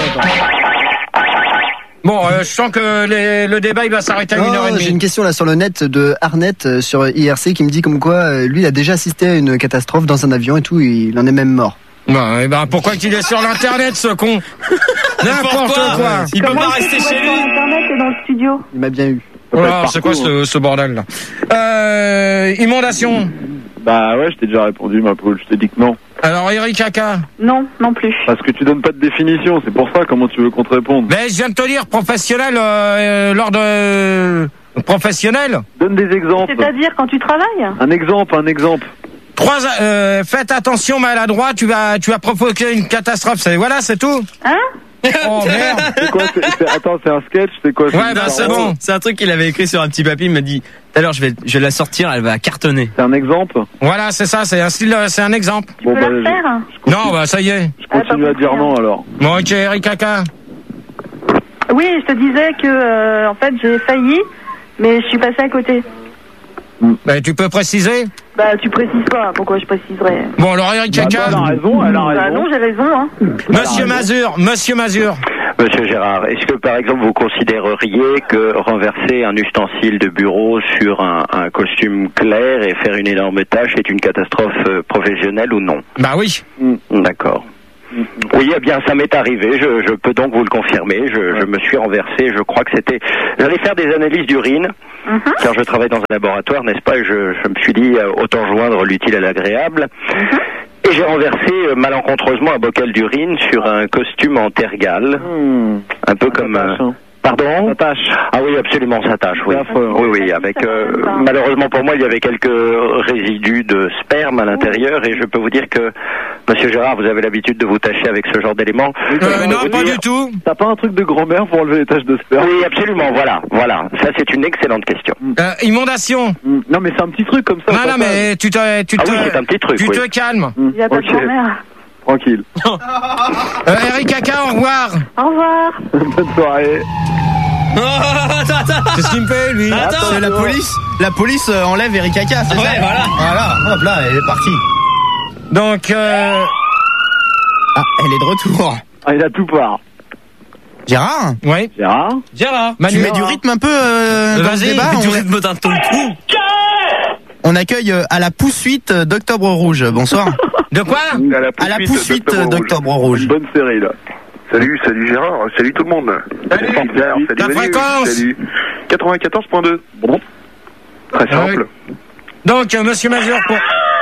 Bon, euh, je sens que les- le débat il va s'arrêter à une heure et Oh, j'ai une demie. question là sur le net de Arnett euh, sur I R C qui me dit comme quoi euh, lui il a déjà assisté à une catastrophe dans un avion et tout, il en est même mort. Bon, et ben pourquoi qu'il est sur l'internet ce con? N'importe quoi. Il peut Comment pas est-ce que rester tu chez vois sur lui. Internet et dans le studio. Il m'a bien eu. Oh là, c'est quoi ce, ce bordel là? Euh, inondation. Bah ouais, je t'ai déjà répondu, ma poule. Je t'ai dit que non. Alors Eric Kaka. Non, non plus. Parce que tu donnes pas de définition, c'est pour ça. Comment tu veux qu'on te réponde? Mais je viens de te dire professionnel euh, euh, lors de professionnel. Donne des exemples. C'est-à-dire quand tu travailles. Un exemple, un exemple. Trois, euh, faites attention maladroit, tu vas, tu vas provoquer une catastrophe. C'est voilà, c'est tout. Hein? Oh merde. C'est quoi c'est- c'est- Attends, c'est un sketch, c'est quoi? Ouais, bah c'est bon. C'est un truc qu'il avait écrit sur un petit papier. Il m'a dit tout à l'heure, je vais, je vais la sortir. Elle va cartonner. C'est un exemple. Voilà, c'est ça, c'est un style, euh, c'est un exemple. Tu peux la je, refaire? Non, bah ça y est. je continue à dire non alors. Bon, ok, Eric Kaka. Oui, je te disais que euh, en fait j'ai failli, mais je suis passée à côté. Bah, tu peux préciser? Bah tu précises pas, pourquoi je préciserais? Bon, alors Eric Bah, Kaka. elle a raison, elle a Bah raison. non, j'ai raison, hein. Monsieur Mazur, Monsieur Mazur. Monsieur Gérard, est-ce que par exemple vous considéreriez que renverser un ustensile de bureau sur un, un costume clair et faire une énorme tache est une catastrophe euh, professionnelle ou non? Bah oui. Mm. D'accord. Oui, eh bien, ça m'est arrivé. Je, je peux donc vous le confirmer. Je, je me suis renversé. Je crois que c'était. J'allais faire des analyses d'urine, Mm-hmm. car je travaille dans un laboratoire, n'est-ce pas? Et je, je me suis dit euh, autant joindre l'utile à l'agréable. Mm-hmm. Et j'ai renversé euh, malencontreusement un bocal d'urine sur un costume en tergale, Mmh. un peu comme. Euh... Pardon? Ça tâche. Ah oui, absolument, ça tâche, oui. Oui, oui, avec, euh, malheureusement pour moi, il y avait quelques résidus de sperme à l'intérieur et je peux vous dire que, Monsieur Gérard, vous avez l'habitude de vous tâcher avec ce genre d'éléments. Euh, non, pas du tout. T'as pas un truc de grand-mère pour enlever les taches de sperme? Oui, absolument, voilà, voilà. Ça, c'est une excellente question. Euh, inondation. Mmh. Non, mais c'est un petit truc comme ça. Non, non, mais tu te, tu Ah te, oui, c'est un petit truc, tu oui. te calmes. Il n'y a pas Ok. de grand-mère. Tranquille. Euh, Eric Kaka, au revoir. Au revoir. Bonne soirée. Oh, attends, attends. C'est ce qu'il me fait, lui. Attends. C'est la police. La police euh, enlève Eric Kaka, c'est Ouais, ça? voilà. Voilà, hop là, elle est partie. Donc, euh, Ah, elle est de retour. Ah, il a tout part. Gérard, oui. Gérard? Gérard. tu mets du rythme un peu euh, dans le Vas-y, débat. Du On, rythme d'un ton cou. on accueille euh, à la poursuite d'Octobre Rouge. Bonsoir. De quoi? À la poursuite d'Octobre Rouge. Une bonne série, là. Salut, salut Gérard, salut tout le monde. Salut. Salut Pierre, salut Ta Manu, fréquence. salut. quatre-vingt-quatorze point deux. Bon. Très simple. Donc, euh, Monsieur Mazur, pour...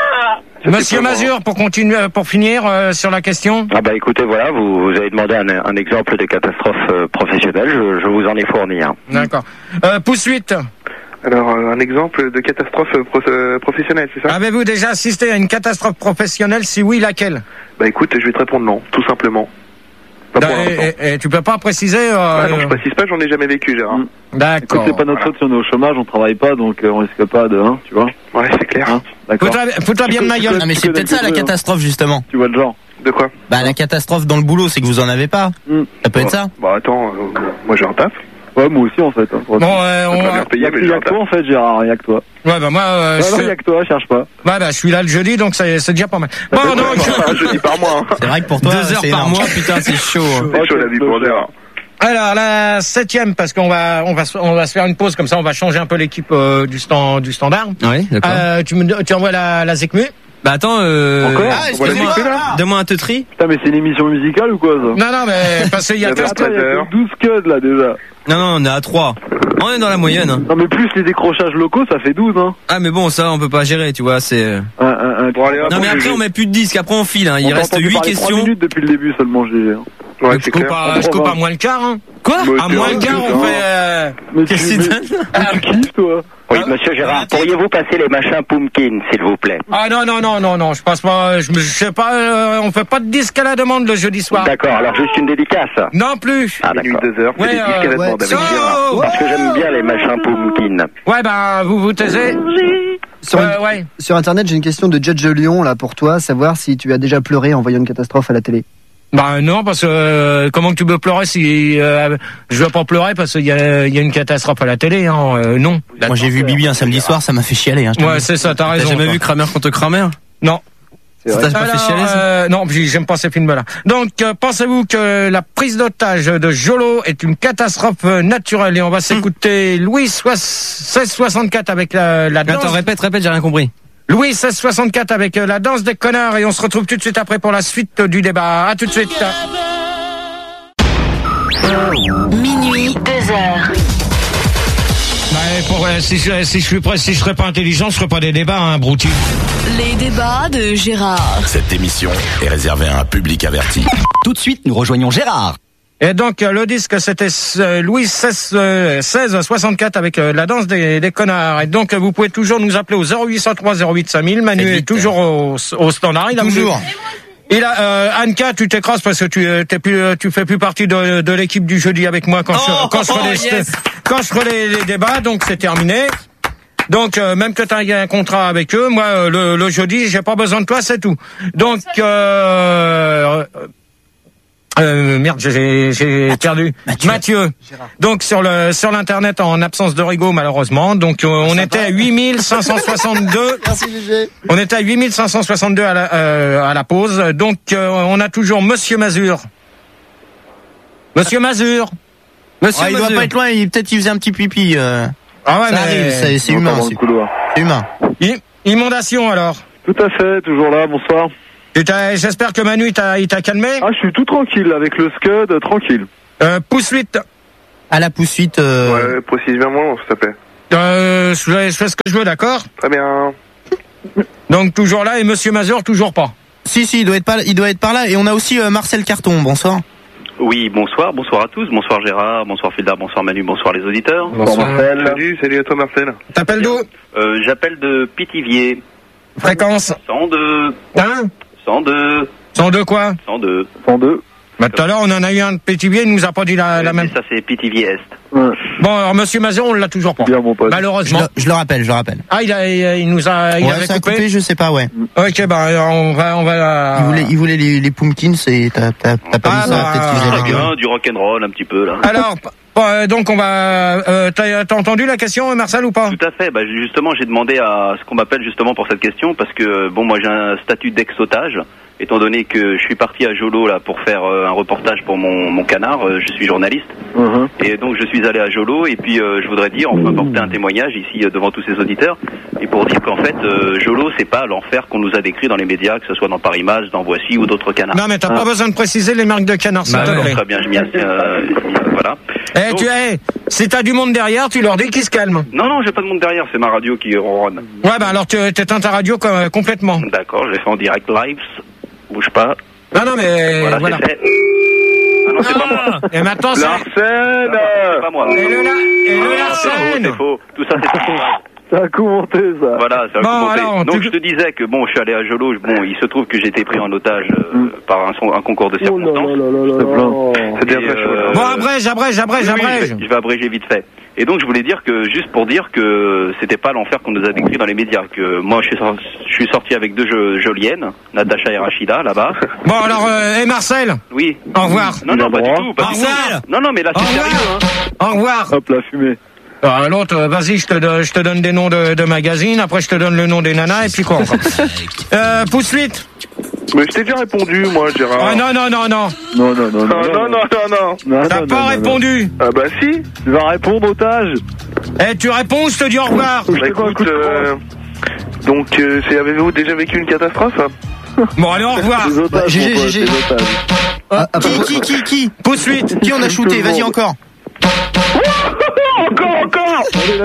Monsieur Mazur, pour continuer, euh, pour finir euh, sur la question. Ah bah écoutez, voilà, vous, vous avez demandé un, un exemple de catastrophe euh, professionnelle, je, je vous en ai fourni un. D'accord. Euh, poursuite. Alors, euh, un exemple de catastrophe euh, pro- euh, professionnelle, c'est ça? Avez-vous déjà assisté à une catastrophe professionnelle? Si oui, laquelle? Bah écoute, je vais te répondre non, tout simplement. Pas pour Et, l'instant. et- et tu peux pas préciser euh, Ah non, je précise pas, j'en ai jamais vécu, Gérard. D'accord. C'est pas notre faute si on est au chômage, on travaille pas, donc euh, on risque pas de, hein, tu vois. Ouais, c'est clair. Hein, d'accord. Fous-toi fous-toi bien de ma gueule. Ah, mais c'est peut-être ça la catastrophe justement. Tu vois le genre. De quoi? Bah la catastrophe dans le boulot, c'est que vous en avez pas. Ça peut être ça. Bah attends, euh, moi j'ai un taf. Ouais, moi aussi en fait. Hein, Bon, euh, on Pas va... bien payé, mais Il y j'ai a un que toi taf. en fait, Gérard, il y a que toi. Ouais, bah moi, euh, Ouais, je... non, il y a que toi, cherche pas. Ouais, bah je suis là le jeudi, donc c'est c'est déjà pas mal. Bon, Ouais, donc... ouais, je dis par mois. hein. C'est vrai que pour toi, Deux heures c'est par énorme. mois, putain, c'est chaud. hein. C'est chaud la vie pour Gérard. Alors la septième, parce qu'on va on va se- on va se faire une pause comme ça, on va changer un peu l'équipe euh, du stand du standard. Oui, d'accord. Euh, tu me tu envoies la la Zecmu. Bah attends, euh... Encore Ah, Voilà, excuse-moi. c'est là. donne-moi un teutri. Putain, mais c'est une émission musicale ou quoi ça? Non non mais parce qu'il y a Il y a que pas Attends, il y a heures. que douze codes là déjà. Non, non, on est à trois. On est dans la moyenne. hein. Non, mais plus les décrochages locaux, ça fait douze, hein. Ah, mais bon, ça, on peut pas gérer, tu vois, c'est... Un, un, un... Bon, allez, hop, Non, mais on après, joue. on met plus de disques, après on file, hein. Il On t'a reste entendu huit parler trois questions. minutes depuis le début seulement, G G. Ouais, je c'est coupe clair. à, je coupe à moins le quart. Hein. Quoi? Bah, À c'est moins un le quart, truc, on hein. fait. Euh... Mais tu, Qu'est-ce mais, que c'est mais tu kiffes, toi? Oui, monsieur Gérard, pourriez-vous passer les machins Pumpkin, s'il vous plaît? Ah non non non non non, je passe pas. Je, me- je sais pas. Euh, on fait pas de disque à la demande le jeudi soir. D'accord, alors juste une dédicace. Non plus. Ah Minuit, d'accord. deux heures, c'est Ouais, des disques à euh, la demande ouais. avec So- Gérard. Parce que j'aime bien les machins Pumpkin. Ouais ben vous vous taisez. Sur, Euh, ouais. sur internet, j'ai une question de Judge Lyon là pour toi, savoir si tu as déjà pleuré en voyant une catastrophe à la télé. Bah non parce que euh, comment que tu peux pleurer si euh, je veux pas pleurer parce qu'il y a, il y a une catastrophe à la télé hein. Euh, non. Moi j'ai vu Bibi un samedi soir, ça m'a fait chialer. Hein, je te Ouais le dis. c'est ça, t'as T'as raison. jamais toi. vu Kramer contre Kramer? Non. C'est Ça vrai. t'a pas fait Alors, chialer, ça? euh, non, puis j'aime pas ces films-là. Donc, euh, pensez-vous que la prise d'otage de Jolo est une catastrophe euh, naturelle? Et on va s'écouter Louis seize soixante-quatre avec la, la danse. Attends, répète, répète, j'ai rien compris. Louis seize soixante-quatre avec euh, la danse des connards. Et on se retrouve tout de suite après pour la suite euh, du débat. À tout de suite. Minuit, deux heures. Bah, pour, euh, si, je, si je suis prêt, si je serais pas intelligent, je ferais pas des débats, hein, Brouti. Les débats de Gérard. Cette émission est réservée à un public averti. Tout de suite, nous rejoignons Gérard. Et donc euh, le disque c'était euh, Louis seize soixante-quatre avec euh, la danse des, des connards. Et donc euh, vous pouvez toujours nous appeler au zéro huit cent trois zéro huit cinq mille. Manu C'est est vite, toujours au, au standard. Il a Toujours. Il a euh, Anka, tu t'écrases parce que tu euh, t'es plus, euh, tu fais plus partie de, de l'équipe du jeudi avec moi quand Oh, je quand je ferai oh, les, yes. quand je ferai les, les débats. Donc c'est terminé. Donc euh, même que tu as un contrat avec eux, moi euh, le, le jeudi j'ai pas besoin de toi, c'est tout. Donc euh, euh, merde, j'ai j'ai perdu Mathieu. Mathieu. Donc sur le sur l'internet en absence de Rigaud malheureusement. Donc euh, on était à huit mille cinq cent soixante-deux. Merci Gégé. On était à huit mille cinq cent soixante-deux à la, euh, à la pause. Donc euh, on a toujours Monsieur Mazur. Monsieur Mazur. Monsieur ah, il doit pas être loin, il, peut-être qu'il faisait un petit pipi. Euh... Ah ouais, ça mais... arrive, c'est, c'est humain. C'est, c'est humain. I- inondation alors. Tout à fait, toujours là, bonsoir. J'espère que Manu il t'a, il t'a calmé. Ah, je suis tout tranquille avec le Scud, tranquille. Euh, pouce huit. À la pouce huit. Euh... Ouais, précise bien moi, s'il te plaît. Euh, je fais, je fais ce que je veux, d'accord? Très bien. Donc toujours là et Monsieur Mazur toujours pas. Si, si, il doit être, pas, il doit être par là. Et on a aussi euh, Marcel Carton, bonsoir. Oui, bonsoir, bonsoir à tous, bonsoir Gérard, bonsoir Fildar, bonsoir Manu, bonsoir les auditeurs. Bonsoir Marcel. Salut, salut à toi Marcel. T'appelles d'où? euh, J'appelle de Pithiviers. Fréquence cent deux. Hein? cent deux. cent deux quoi? cent deux. cent deux. Bah tout à l'heure on en a eu un de Pithiviers, il nous a pas dit la, oui, la même. Ça c'est Pithiviers Est. Ouais. Bon alors Monsieur Mazur on l'a toujours pas. Bien mon pote. Malheureusement. Je le, je le rappelle, je le rappelle. Ah il, a, il, il nous a, il ouais, avait ça coupé. A coupé, je sais pas, ouais. Ok bah on va, on va. Il voulait, il voulait les, les pumpkins et t'as, t'as, t'as pas ah, dit ça, bah, peut-être qu'il Très avait bien, du rock'n'roll un petit peu là. Alors euh, donc on va. Euh, t'as, t'as entendu la question Marcel ou pas? Tout à fait. Bah justement j'ai demandé à ce qu'on m'appelle justement pour cette question parce que bon moi j'ai un statut d'ex-otage. Étant donné que je suis parti à Jolo là pour faire euh, un reportage pour mon, mon canard, euh, je suis journaliste uh-huh. et donc je suis allé à Jolo et puis euh, je voudrais dire, enfin porter un témoignage ici euh, devant tous ces auditeurs et pour dire qu'en fait euh, Jolo c'est pas l'enfer qu'on nous a décrit dans les médias, que ce soit dans Paris Match, dans Voici ou d'autres canards. Non mais t'as ah. pas besoin de préciser les marques de canards, s'il bah, te plaît. Très bien, je m'y assieds, euh, voilà. Eh donc, tu hey, si t'as du monde derrière, tu leur dis qu'ils se calment. Non non j'ai pas de monde derrière, c'est ma radio qui ronronne. Ouais bah alors tu t'éteins ta radio euh, complètement. D'accord, je l'ai fait en direct live, bouge pas. Non, non, mais voilà. voilà. C'est fait. Ah non, c'est ah, pas moi. Et maintenant, c'est... Larsen. C'est pas moi. Et le, la... et le ah, Larsen. C'est faux, c'est faux. Tout ça, c'est faux. Ça a commenté, ça. Voilà, ça a bon, commenté. alors, donc, tu... je te disais que, bon, je suis allé à Jolo. Bon, il se trouve que j'ai été pris en otage euh, mm. par un, un concours de circonstances. Oh c'est bien fait. Euh, bon, abrège, abrège, abrège, oui, abrège. Oui, je, vais, je vais abréger vite fait. Et donc, je voulais dire que, juste pour dire que c'était pas l'enfer qu'on nous a décrit dans les médias. Que moi, je suis sorti, je suis sorti avec deux jo- joliennes, Natacha et Rachida, là-bas. Bon, alors, euh, et Marcel? Oui. Au revoir. Non, non, pas du tout. Pas Au du revoir. tout. Non, non, mais là, c'est sérieux, hein. Au revoir. Hop, la fumée. Alors, l'autre, vas-y, je te, donne, je te donne des noms de, de magazines, après je te donne le nom des nanas, et puis quoi encore? euh, pouce huit. Mais je t'ai déjà répondu, moi, Gérard. Ah non, non, non, non. Non, non, non, non. Ah, non, non, non, non. T'as pas répondu. Ah bah si. Tu vas répondre, otage. Eh, tu réponds ou je te dis au revoir? Bah écoute, euh, donc, euh, c'est, avez-vous déjà vécu une catastrophe? Bon, allez, au revoir. Bah, G G, G G. Ah, qui, qui, qui, qui? Pouce huit. Qui on a shooté? Vas-y, encore. Encore, encore.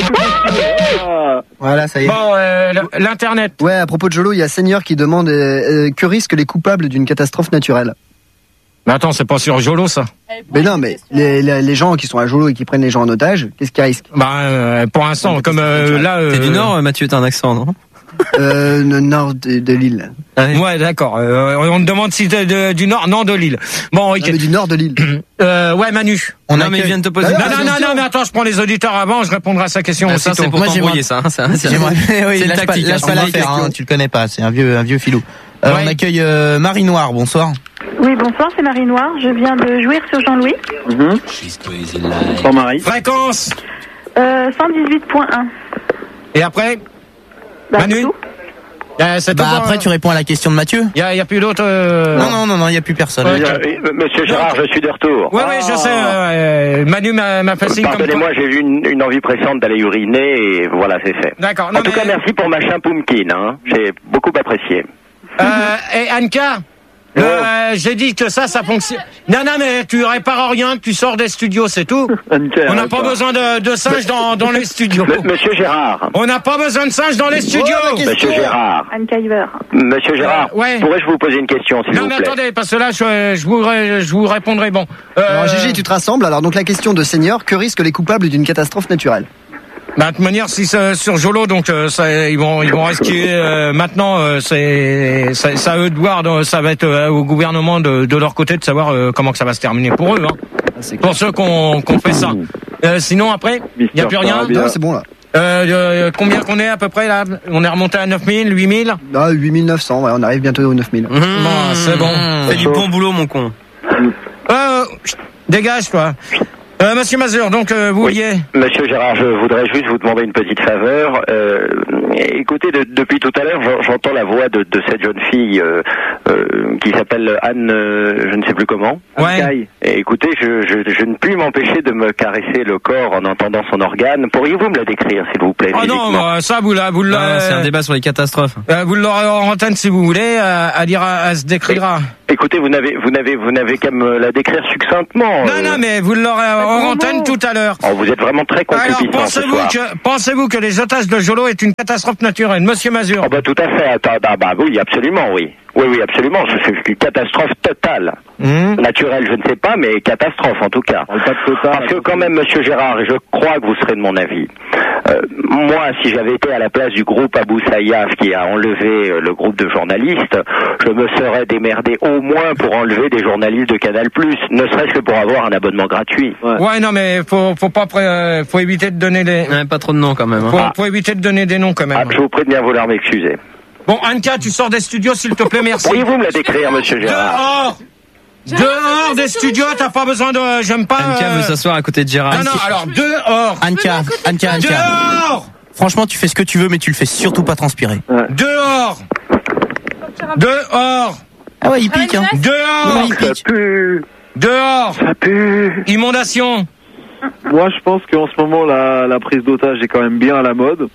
Voilà, ça y est. Bon, euh, l'internet. Ouais, à propos de Jolo, il y a Seigneur qui demande euh, que risquent les coupables d'une catastrophe naturelle. Mais attends, c'est pas sur Jolo, ça. Mais non, mais les, les, les gens qui sont à Jolo et qui prennent les gens en otage, qu'est-ce qu'ils risquent? Bah, euh, pour l'instant, comme euh, là... Euh... T'es du Nord, Mathieu, t'as un accent, non? Euh, le nord de, de l'île. Ah oui. Ouais, d'accord. Euh, on te demande si t'es de, du Nord, non, de l'île. Bon, ok. Non, mais du nord de l'île. euh, ouais, Manu. On non, mais il vient de te poser. Non, non, non, non, mais attends, je prends les auditeurs avant, je répondrai à sa question. Ah, ça, c'est pour t'embrouiller, ça. Hein, ça c'est j'aimerais... oui, c'est lâche une tactique. Pas, lâche pas l'affaire, hein, tu le connais pas, c'est un vieux, un vieux filou. Euh, ouais. On accueille euh, Marie Noire, bonsoir. Oui, bonsoir, c'est Marie Noire. Je viens de jouir sur Jean-Louis. Mm-hmm. Bonsoir Marie. Fréquence euh, cent dix-huit point un. Et après bah, Manu Euh, bah tout après, tu réponds à la question de Mathieu. Il y a, y a plus d'autres. Euh... Non non non non, il y a plus personne. Ouais, oui, Monsieur Gérard, je suis de retour. Oui oui, je sais. Euh, Manu m'a, m'a fait signe. Pardonnez-moi, j'ai eu une, une envie pressante d'aller uriner et voilà, c'est fait. D'accord. En non, tout mais... cas, merci pour machin pumpkin. Hein. J'ai beaucoup apprécié. Euh, et Anka. Euh, j'ai dit que ça, ça fonctionne. Non, non, mais tu répares rien, tu sors des studios, c'est tout. On n'a pas besoin de, de singes dans, dans les studios. M- Monsieur Gérard. On n'a pas besoin de singes dans les studios. Oh, Monsieur Gérard. Anne Kaiver. Monsieur Gérard. Euh, ouais. Pourrais-je vous poser une question, s'il non, vous plaît? Non, mais attendez, parce que là, je, je, vous, je vous répondrai. Bon. Euh... Alors, Gégé, tu te rassembles. Alors, donc, la question de Seigneur, que risquent les coupables d'une catastrophe naturelle? Bah, de toute manière, si c'est sur Jolo, donc euh, ça, ils vont, ils vont risquer. Euh, maintenant, euh, c'est, c'est, ça à eux de voir. Ça va être euh, au gouvernement de, de leur côté de savoir euh, comment que ça va se terminer pour eux. Hein. C'est pour ceux qu'on, qu'on fait ça. Euh, sinon, après, il y a plus rien. Non, c'est bon là. Euh, euh, combien qu'on est à peu près là? On est remonté à neuf mille, huit mille? Ah, huit mille neuf cents. Ouais, on arrive bientôt aux neuf mille. Mmh, bon, c'est bon. Fais du bon boulot, mon con. Euh, dégage, toi. Euh, Monsieur Mazur, donc euh, vous Oui. vouliez... Monsieur Gérard, je voudrais juste vous demander une petite faveur. Euh, écoutez, de- depuis tout à l'heure, j'en- j'entends la voix de, de cette jeune fille euh, euh, qui s'appelle Anne, euh, je ne sais plus comment. Ouais. Et écoutez, je, je, je ne puis m'empêcher de me caresser le corps en entendant son organe. Pourriez-vous me la décrire, s'il vous plaît? Ah non, physiquement bah, ça, vous, la, vous, Non, la, c'est un débat sur les catastrophes. euh, vous l'aurez en antenne si vous voulez, euh, elle, ira, elle se décrira. Écoutez, vous n'avez, vous n'avez, vous n'avez qu'à me la décrire succinctement. Non, euh. non, mais vous l'aurez en antenne tout à l'heure. Oh, vous êtes vraiment très Alors, concupiscent ce pensez-vous soir. que, pensez-vous que les otages de Jolo est une catastrophe naturelle, Monsieur Mazur? Oh bah tout à fait. Attends, bah, bah oui, absolument, oui. Oui, oui, absolument. C'est c'est une catastrophe totale. Mmh. Naturelle, je ne sais pas, mais catastrophe en tout cas. Parce que quand même, Monsieur Gérard, et je crois que vous serez de mon avis. Euh, moi, si j'avais été à la place du groupe Abou Sayyaf qui a enlevé euh, le groupe de journalistes, je me serais démerdé au moins pour enlever des journalistes de Canal+, ne serait-ce que pour avoir un abonnement gratuit. Ouais, ouais non, mais faut, faut pas, pré- euh, faut éviter de donner les, Ouais, pas trop de noms quand même. Hein. faut, faut éviter de donner des noms quand même. Ah, je vous prie de bien vouloir m'excuser. Bon, Anka, tu sors des studios, s'il te plaît, merci. Pourriez-vous me la décrire, Monsieur Gérard? Dehors! Dehors des studios, t'as pas besoin de, j'aime pas. Anka euh, veut s'asseoir à côté de Gérard. Non, non, alors, dehors! Anka, Anka, Anka. Dehors! Franchement, tu fais ce que tu veux, mais tu le fais surtout pas transpirer. Dehors! Dehors! Ah ouais, il pique, hein. Dehors! Ouais, il pique. Ça pue. Dehors! Ça pue. Inondation! Moi, je pense qu'en ce moment, la, la prise d'otage est quand même bien à la mode.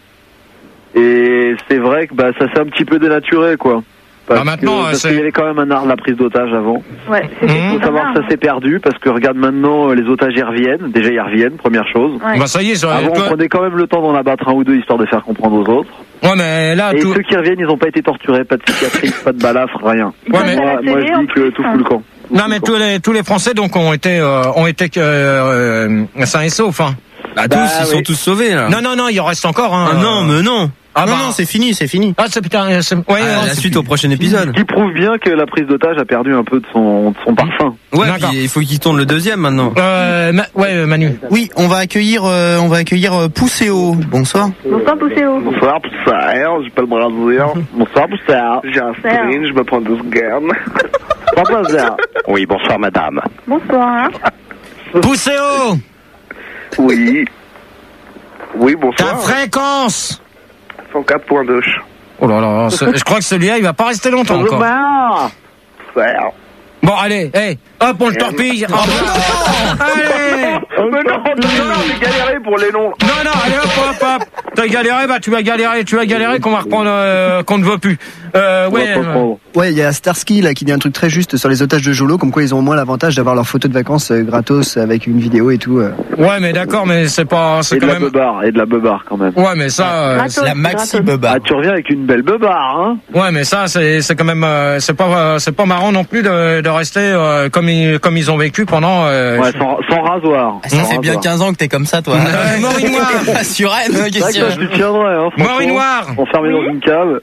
Et c'est vrai que bah, ça s'est un petit peu dénaturé, quoi. Parce Ah, maintenant, que- euh, parce c'est- qu'il y avait quand même un art de la prise d'otage avant. Ouais, Il c'était faut pas savoir mal, que ça s'est perdu parce que regarde maintenant, euh, les otages y reviennent. Déjà, ils reviennent, première chose. Ouais. Bah, ça y est, ça, Avant, on toi- prenait quand même le temps d'en abattre un ou deux histoire de faire comprendre aux autres. ouais, mais là, Et tout. ceux qui reviennent, ils n'ont pas été torturés, pas de cicatrices, pas de balafres, rien. Ils Ouais, passent mais- à la Moi, moi, télé, je en dis que plus, tout hein. fout le camp. Non, mais tous les, tous les Français, donc, ont été, euh, ont été, euh, euh, sains et saufs, hein. Bah, Bah, tous, ils oui. sont tous sauvés là. Non, non, non, il en reste encore, hein. Ah, non, mais non. Ah, non, bah. non, c'est fini, c'est fini. Ah, c'est putain, c'est, ouais, Ah, euh, la c'est- suite au prochain épisode. Qui prouve bien que la prise d'otage a perdu un peu de son, de son parfum. Ouais, D'accord. puis il faut qu'il tourne le deuxième maintenant. euh, Ma- ouais, euh, Manu. Oui, on va accueillir, euh, on va accueillir euh, Pousséo. Bonsoir. Bonsoir, Pousséo. Bonsoir, Poussaire, j'ai pas le bras de Bonsoir, Boussard. J'ai un sprint, je me prends deux secondes. Bonsoir, Boussard. Oui, bonsoir madame. Bonsoir. Pousséo! Oui. Oui, Ta bonsoir. fréquence! cent quatre point deux. Oh là là, ce- je crois que celui-là, il va pas rester longtemps encore. Poussaire. Bon, allez, hey, hop, on le torpille. Oh, allez! Mais non, tout à l'heure, j'ai galéré pour les noms. Non, non, allez, hop, hop, hop. T'as galéré, bah, tu vas galérer, tu vas galérer qu'on va reprendre, euh, qu'on ne veut plus. Euh, On va ouais. pas euh, prendre. Ouais, il y a Starsky là qui dit un truc très juste sur les otages de Jolo, comme quoi ils ont au moins l'avantage d'avoir leurs photos de vacances euh, gratos avec une vidéo et tout. euh. ouais, mais d'accord, mais c'est pas, c'est Et de quand la même. beubare, et de la beubare quand même. Ouais, mais ça, euh, Gratos, La maxi gratos. beubare. Ah, tu reviens avec une belle beubare, hein. ouais, mais ça, c'est, c'est quand même, euh, c'est pas, euh, c'est pas marrant non plus de, de rester euh, comme ils, comme ils ont vécu pendant. Euh, Ouais, sans, sans rasoir. Ah, ça Sans fait bien rasoir. quinze ans que t'es comme ça, toi. Euh, Maureen Noir. Sur elle, C'est vrai qu'est-ce que ça, je que lui tiendrais, hein, franchement. Maureen Noir. Enfermé dans une cave.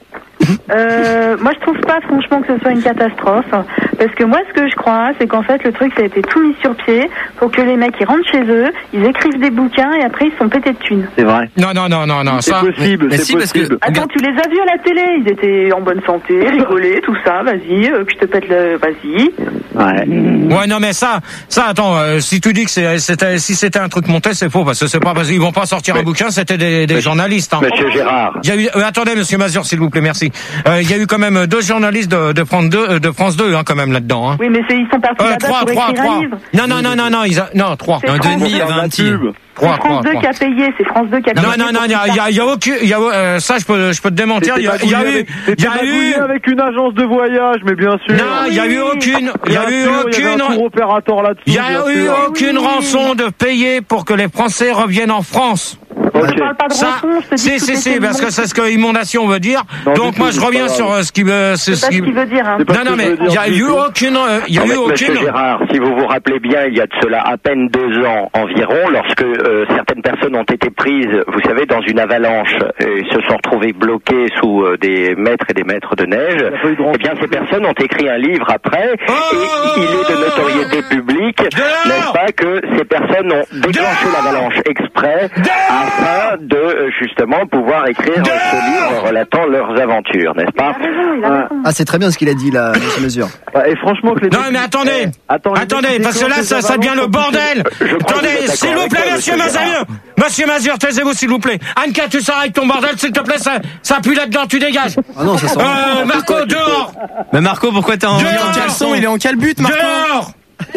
Euh, moi, je trouve pas franchement que ce soit une catastrophe, parce que moi, ce que je crois, c'est qu'en fait, le truc, ça a été tout mis sur pied pour que les mecs, ils rentrent chez eux, ils écrivent des bouquins et après, ils se sont pétés de thunes. C'est vrai. Non, non, non, non, non, C'est ça. possible, mais c'est si, parce que- possible. Attends, tu les as vus à la télé, ils étaient en bonne santé, rigolaient, tout ça, vas-y, euh, que je te pète le... Vas-y. Ouais. Ouais, non, mais ça, ça, attends, euh, si tu dis que c'est, c'était, si c'était un truc monté, c'est faux, parce que c'est pas, parce qu'ils vont pas sortir un bouquin, c'était des, des journalistes, hein. Monsieur Gérard. Il y a eu, euh, attendez, monsieur Mazur, s'il vous plaît, merci. Euh, il y a eu quand même deux journalistes de, de France deux, euh, de France deux, hein, quand même, là-dedans, hein. Oui, mais c'est- ils sont partis Euh, là-bas trois, pour trois, écrire trois. un livre. Non, non, non, non, non, ils a, non, trois. C'est Un deux France et demi, il y deux. avait un petit. C'est Trois, France trois, deux trois. qui a payé, c'est France deux qui a Non, payé. non, non, il y a, il y a, il y a aucun, il y a, euh, ça, je peux, je peux te démentir, il y a, il y a eu, il y a eu, avec une agence de voyage, mais bien sûr. non, il y a eu aucune, il y a Bien eu sûr, il y avait un aucune, tour opérateur là-dessus. il y a bien eu sûr. aucune Oui. rançon de payer pour que les Français reviennent en France. Je Ok. parle pas de Ça, rançon, je te dis si, que si, tout si, était parce bon. que c'est ce que inondation veut dire. Non, Donc du moi tout, je c'est reviens pas sur grave. euh, ce qui veut, c'est C'est ce pas ce qui. qu'il veut dire, hein. C'est pas Non, ce non, que mais je veux dire il y a du eu tout. aucune, euh, il y a Non, eu mais Monsieur aucune. Gérard, si vous vous rappelez bien, il y a de cela à peine deux ans environ, lorsque euh, certaines personnes ont été prises, vous savez, dans une avalanche et se sont retrouvées bloquées sous euh, des mètres et des mètres de neige, Il y a pas eu de eh bien ces personnes ont écrit un livre après, Oh, et il est de notoriété publique, Dehors n'est-ce pas, que ces personnes ont déclenché Dehors l'avalanche exprès afin afin de euh, justement pouvoir écrire ce livre relatant leurs aventures, n'est-ce pas? Ah, c'est très bien ce qu'il a dit là, monsieur Mesure. Et franchement, que les Non, mais attendez, Eh, attends, les attendez, mecs qui parce que là, déclenchent ça, les ça devient le avalanches, bordel. Je crois que vous Attendez, êtes s'il d'accord vous plaît, avec monsieur moi, monsieur Mazur. Monsieur Mazur, taisez-vous, s'il vous plaît. Anka, tu sors avec ton bordel, s'il te plaît, ça, ça pue là-dedans, tu dégages. Ah non, ça sent. Euh, Marco, dehors. Mais Marco, pourquoi t'es en, Dehors. il est en caleçon? Il est en calbute, Marco. Dehors.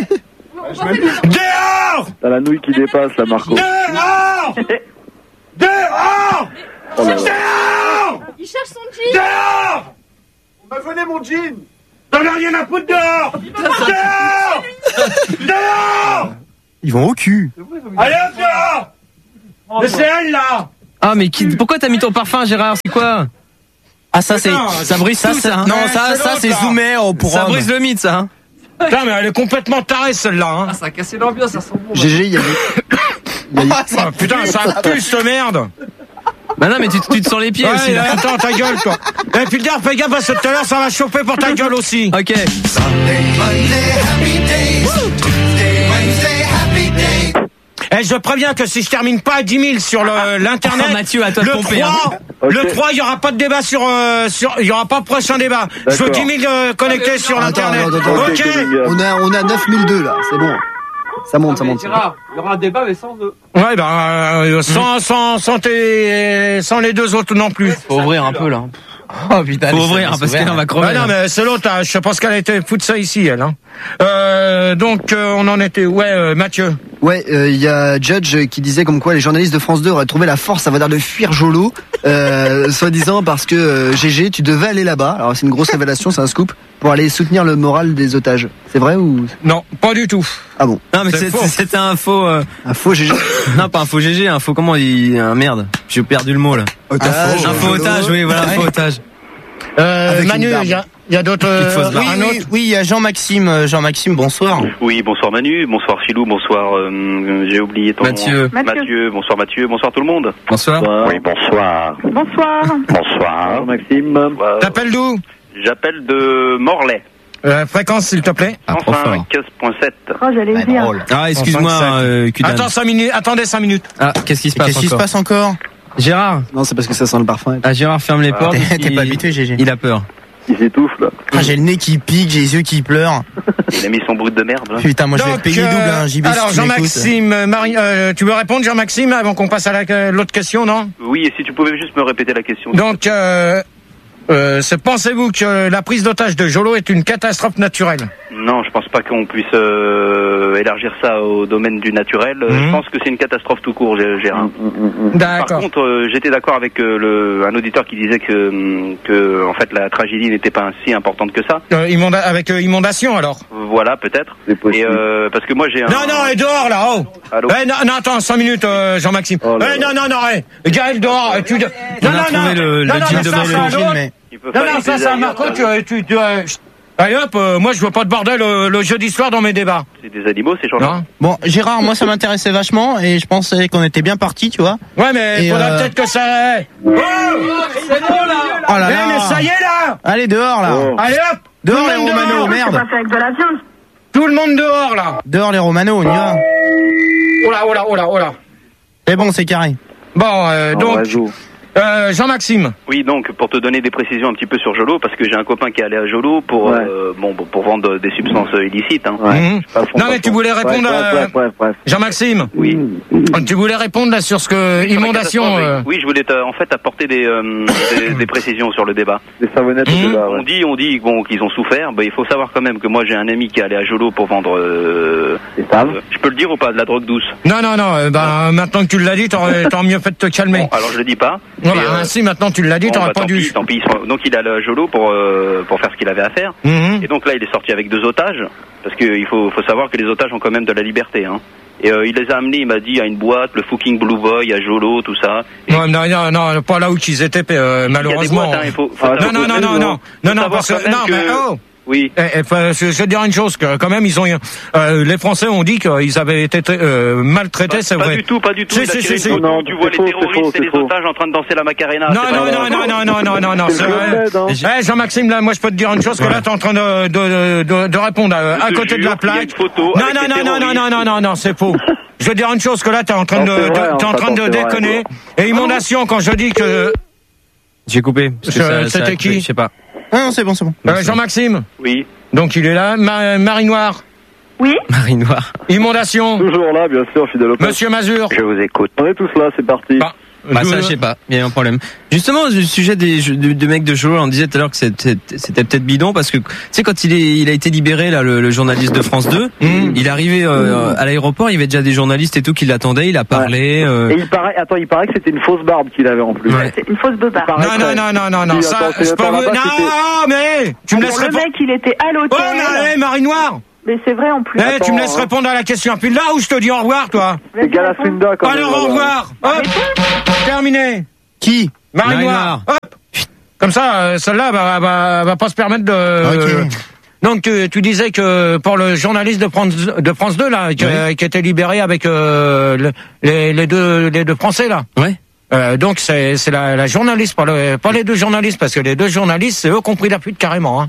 Dehors. T'as la nouille qui dépasse, là, Marco. Dehors. Dehors. Oh là là. Dehors. Il cherche son jean. Dehors. On m'a volé mon jean. T'en as rien à foutre dehors. Dehors. Dehors. Ils vont au cul. Allez, hop, dehors. C'est elle, là. Ah, mais qui, pourquoi t'as mis ton parfum, Gérard? C'est quoi? Ah, ça, c'est. Putain, Ça brise Ça, tout, c'est. ça. hein. Non, Ouais, ça, c'est ça, l'autre, c'est là. zoomé oh, pour Ça homme. brise le mythe, ça. Hein. Putain, mais elle est complètement tarée, celle-là. Hein. Ça a cassé l'ambiance, ça sent bon. G G, il y a des. Ah, putain, ça pue, cette merde. Bah non, mais tu, tu te sens les pieds Ouais, aussi, là. attends, ta gueule, toi. Et puis le dire, fais gaffe, parce que tout à l'heure, ça va chauffer pour ta gueule aussi. Ok. Et je préviens que si je termine pas à dix mille sur le- l'internet, Oh, Mathieu, à toi de le pomper, hein. trois, le trois, il y aura pas de débat sur, euh, sur, il y aura pas de prochain débat. Je veux D'accord. dix mille euh, connectés sur l'internet. attends, attends, Ok. On a, on a neuf mille deux là, c'est bon. Ça monte, ça monte. il y aura un débat, mais sans eux. Ouais, ben, euh, sans, sans, sans tes, sans les deux autres non plus. Faut ouvrir un peu, là. Oh putain. Faut laissez- ouvrir, hein, parce laissez qu'on va ouvrir. crever. Bah non, là. mais c'est l'autre, hein. Je pense qu'elle a été foutre ça ici, elle. Hein. Euh, donc, euh, on en était. Ouais, euh, Mathieu. Ouais, il euh, y a Judge qui disait comme quoi les journalistes de France deux auraient trouvé la force, ça va dire de fuir Jolo, euh, soi-disant parce que euh, G G, tu devais aller là-bas. Alors c'est une grosse révélation, c'est un scoop pour aller soutenir le moral des otages. C'est vrai ou Non, pas du tout. Ah bon? Non, mais C'est c'est- faux. c'était un faux. euh, Un faux G G. Non, pas un faux G G, un faux. Comment il. Un merde. J'ai perdu le mot, là. Otage. Un faux otage, oui, voilà, un faux otage. Euh, Avec Manu, une barbe. il y a, il y a d'autres. Petite fausse euh, barbe. Oui, un oui, autre. oui, il y a Jean-Maxime. Euh, Jean-Maxime, bonsoir. Oui, bonsoir Manu, bonsoir Philou, bonsoir, euh, j'ai oublié ton Mathieu. nom. Mathieu, bonsoir Mathieu, bonsoir tout le monde. Bonsoir. Oui, bonsoir. Bonsoir. Bonsoir. Maxime. Euh, T'appelles d'où? J'appelle de Morlaix, euh, Fréquence, s'il te plaît. Ah, trop fort. cent cinq point sept. Oh, j'allais le dire. Ah, excuse-moi, euh, Kudan. Attends cinq minutes. Attendez cinq minutes. Ah, qu'est-ce qui se passe Qu'est-ce qui se encore passe encore? Gérard. Non, c'est parce que ça sent le parfum. Ah, Gérard, ferme les portes. T'es- t'es il- pas habitué, G G. Il a peur. Il s'étouffe, là. Ah, j'ai le nez qui pique, j'ai les yeux qui pleurent. Il a mis son brut de merde. Là. Putain, moi je vais Donc, te payer euh, double, hein, J B. alors, si tu m'écoutes. Jean-Maxime, euh, Marie, euh, tu veux répondre, Jean-Maxime, avant qu'on passe à la- euh, l'autre question, non? Oui, et si tu pouvais juste me répéter la question. Donc, euh, euh, c'est- pensez-vous que la prise d'otage de Jolo est une catastrophe naturelle? Non, je pense pas qu'on puisse euh, élargir ça au domaine du naturel. Euh, Mhm. Je pense que c'est une catastrophe tout court, Gé- Gérard. Par D'accord. contre, euh, j'étais d'accord avec euh, le, un auditeur qui disait que, hum, que en fait, la tragédie n'était pas si importante que ça. Euh, immonda- avec euh, inondation, alors? Voilà, peut-être. C'est possible. Et euh, parce que moi, j'ai un. Non, non, elle est dehors, là, oh! Allô. Eh, non, non, attends, cinq minutes, euh, Jean-Maxime. Oh là eh, là. non, non, non, eh, Gaël, dehors, euh, tu... Non, On a non, trouvé non, le- non, le non, jean mais de ça, Marie c'est un l'origine, autre. mais. Il peut Non, pas non, y ça, c'est un désaillir, Marco, ça. tu... tu, tu euh, chut. Allez, hop, euh, moi, je veux pas de bordel euh, le jeudi soir dans mes débats. C'est des animaux, ces gens-là. Non? Bon, Gérard, moi ça m'intéressait vachement et je pensais qu'on était bien parti, tu vois. Ouais, mais Et, faudrait euh, peut-être que ça... Oh, c'est bon, là. Oh là Eh, là. mais ça y est, là. Allez, dehors là. Oh. Allez, hop. Dehors Tout les le monde Romano, dehors. merde. C'est pas fait avec de la viande. Tout le monde dehors, là. Dehors les Romano, on y va. Oh là, oh là, oh là, oh là. C'est bon, c'est carré. Bon, euh, En donc, réseau. euh, Jean-Maxime. Oui, donc pour te donner des précisions un petit peu sur Jolo, parce que j'ai un copain qui est allé à Jolo pour Ouais. euh, bon pour vendre des substances euh, illicites. Hein. Ouais. Mhm. Pas fond, Non, pas mais tu fond. voulais répondre Bref, à... bref, bref, bref. Jean-Maxime, Oui. tu voulais répondre là sur ce que... Sur la Inondation... catastrophe, euh, Oui, oui, je voulais te- en fait apporter des, euh, des, des précisions sur le débat. Des savonnettes Mhm. au débat, On ouais. dit, on dit bon qu'ils ont souffert. Bah, il faut savoir quand même que moi j'ai un ami qui est allé à Jolo pour vendre. Euh, Des saves. euh, je peux le dire ou pas, de la drogue douce. Non, non, non, euh, ben, maintenant que tu l'as dit, t'aurais t'aurais mieux fait de te calmer. Bon, alors je le dis pas. Voilà, Mais, euh, ainsi, maintenant tu l'as dit, bon, t'aurais bah, pas tant dû. pis, tant pis. ils sont- Donc il est allé à Jolo pour euh, pour faire ce qu'il avait à faire. Mhm. Et donc là, il est sorti avec deux otages, parce qu'il faut, faut savoir que les otages ont quand même de la liberté. Hein. Et euh, il les a amenés, il m'a dit, à une boîte, le fucking Blue Boy, à Jolo, tout ça. Et Non, non, non, non, pas là où ils étaient, euh, malheureusement. Il y a des boîtes, hein, il faut, faut Ah, savoir- Non, non, non, non, non, non, non, non, savoir parce que, quand même non, mais, que- oh! Oui. Eh, eh, faut- je je vais te dire une chose, que quand même, ils ont, euh, les Français ont dit qu'ils avaient été euh, maltraités, Pas, c'est pas vrai. du tout, pas du tout. Si, Il a si, tiré si, une si. photo, Non, tu c'est vois les faux, c'est terroristes faux, et les c'est faux. otages en train de danser la Macarena. Non, c'est non, pas non, vrai. non, non, non, non, non, non, C'est c'est le vrai. Club Med, hein. Eh, Jean-Maxime, là, moi, je peux te dire une chose, que là, t'es en train de, de, de, de répondre à, Je à te côté de jure la qu'il y a plaque. une photo Non, avec non, les non, non, non, terroristes. non, non, non, non, c'est faux. je veux dire une chose, que là, t'es en train Non, de, c'est vrai, de- hein, t'es en train attends, de c'est vrai, déconner. Et inondation, quand je dis que, J'ai coupé. parce que Je- ça- ça c'était a coupé, qui Je sais pas. Ah non, c'est bon, c'est bon. euh, Jean-Maxime. Oui. Donc il est là. Ma- Marie Noire. Oui. Marie Noire. Inondation. Toujours là, bien sûr, fidèle au poste. Monsieur Mazur. Je vous écoute. On est tous là, c'est parti. Bah, Bah je- ça, je sais pas. Il y a un problème. Justement, le sujet des jeux- de, de mecs de show, on disait tout à l'heure que c'était, c'était peut-être bidon parce que tu sais quand il est, il a été libéré là, le, le journaliste de France deux, Mmh. il est arrivé euh, à l'aéroport, il y avait déjà des journalistes et tout qui l'attendaient, il a parlé. euh, Et il paraît, attends, il paraît que c'était une fausse barbe qu'il avait en plus. Ouais. C'est une fausse beubare. Il paraît Non, non, non, non, non, non, Oui, ça, attends, c'est- je peux attends, vous... là-bas, Non, c'était- mais tu me Alors, laisses le répondre. mec, il était à Oh, l'hôtel. non, hé, Marie Noire. Mais c'est vrai en plus. Eh, tu me laisses hein. répondre à la question. Puis là où je te dis au revoir, toi. C'est Galasunda quand même. Alors, au voilà. revoir. Hop, terminé. Qui? Marie Marie Noire. Noire. Hop. Comme ça, euh, celle-là va, va, va pas se permettre de... Ok. Donc tu, tu disais que pour le journaliste de France, de France deux là, qui, Oui. qui était libéré avec euh, le- les, les deux les deux Français là. Ouais. Euh, donc c'est c'est la, la journaliste, pas, le, pas les deux journalistes, parce que les deux journalistes c'est eux qui ont pris la fuite carrément. Hein.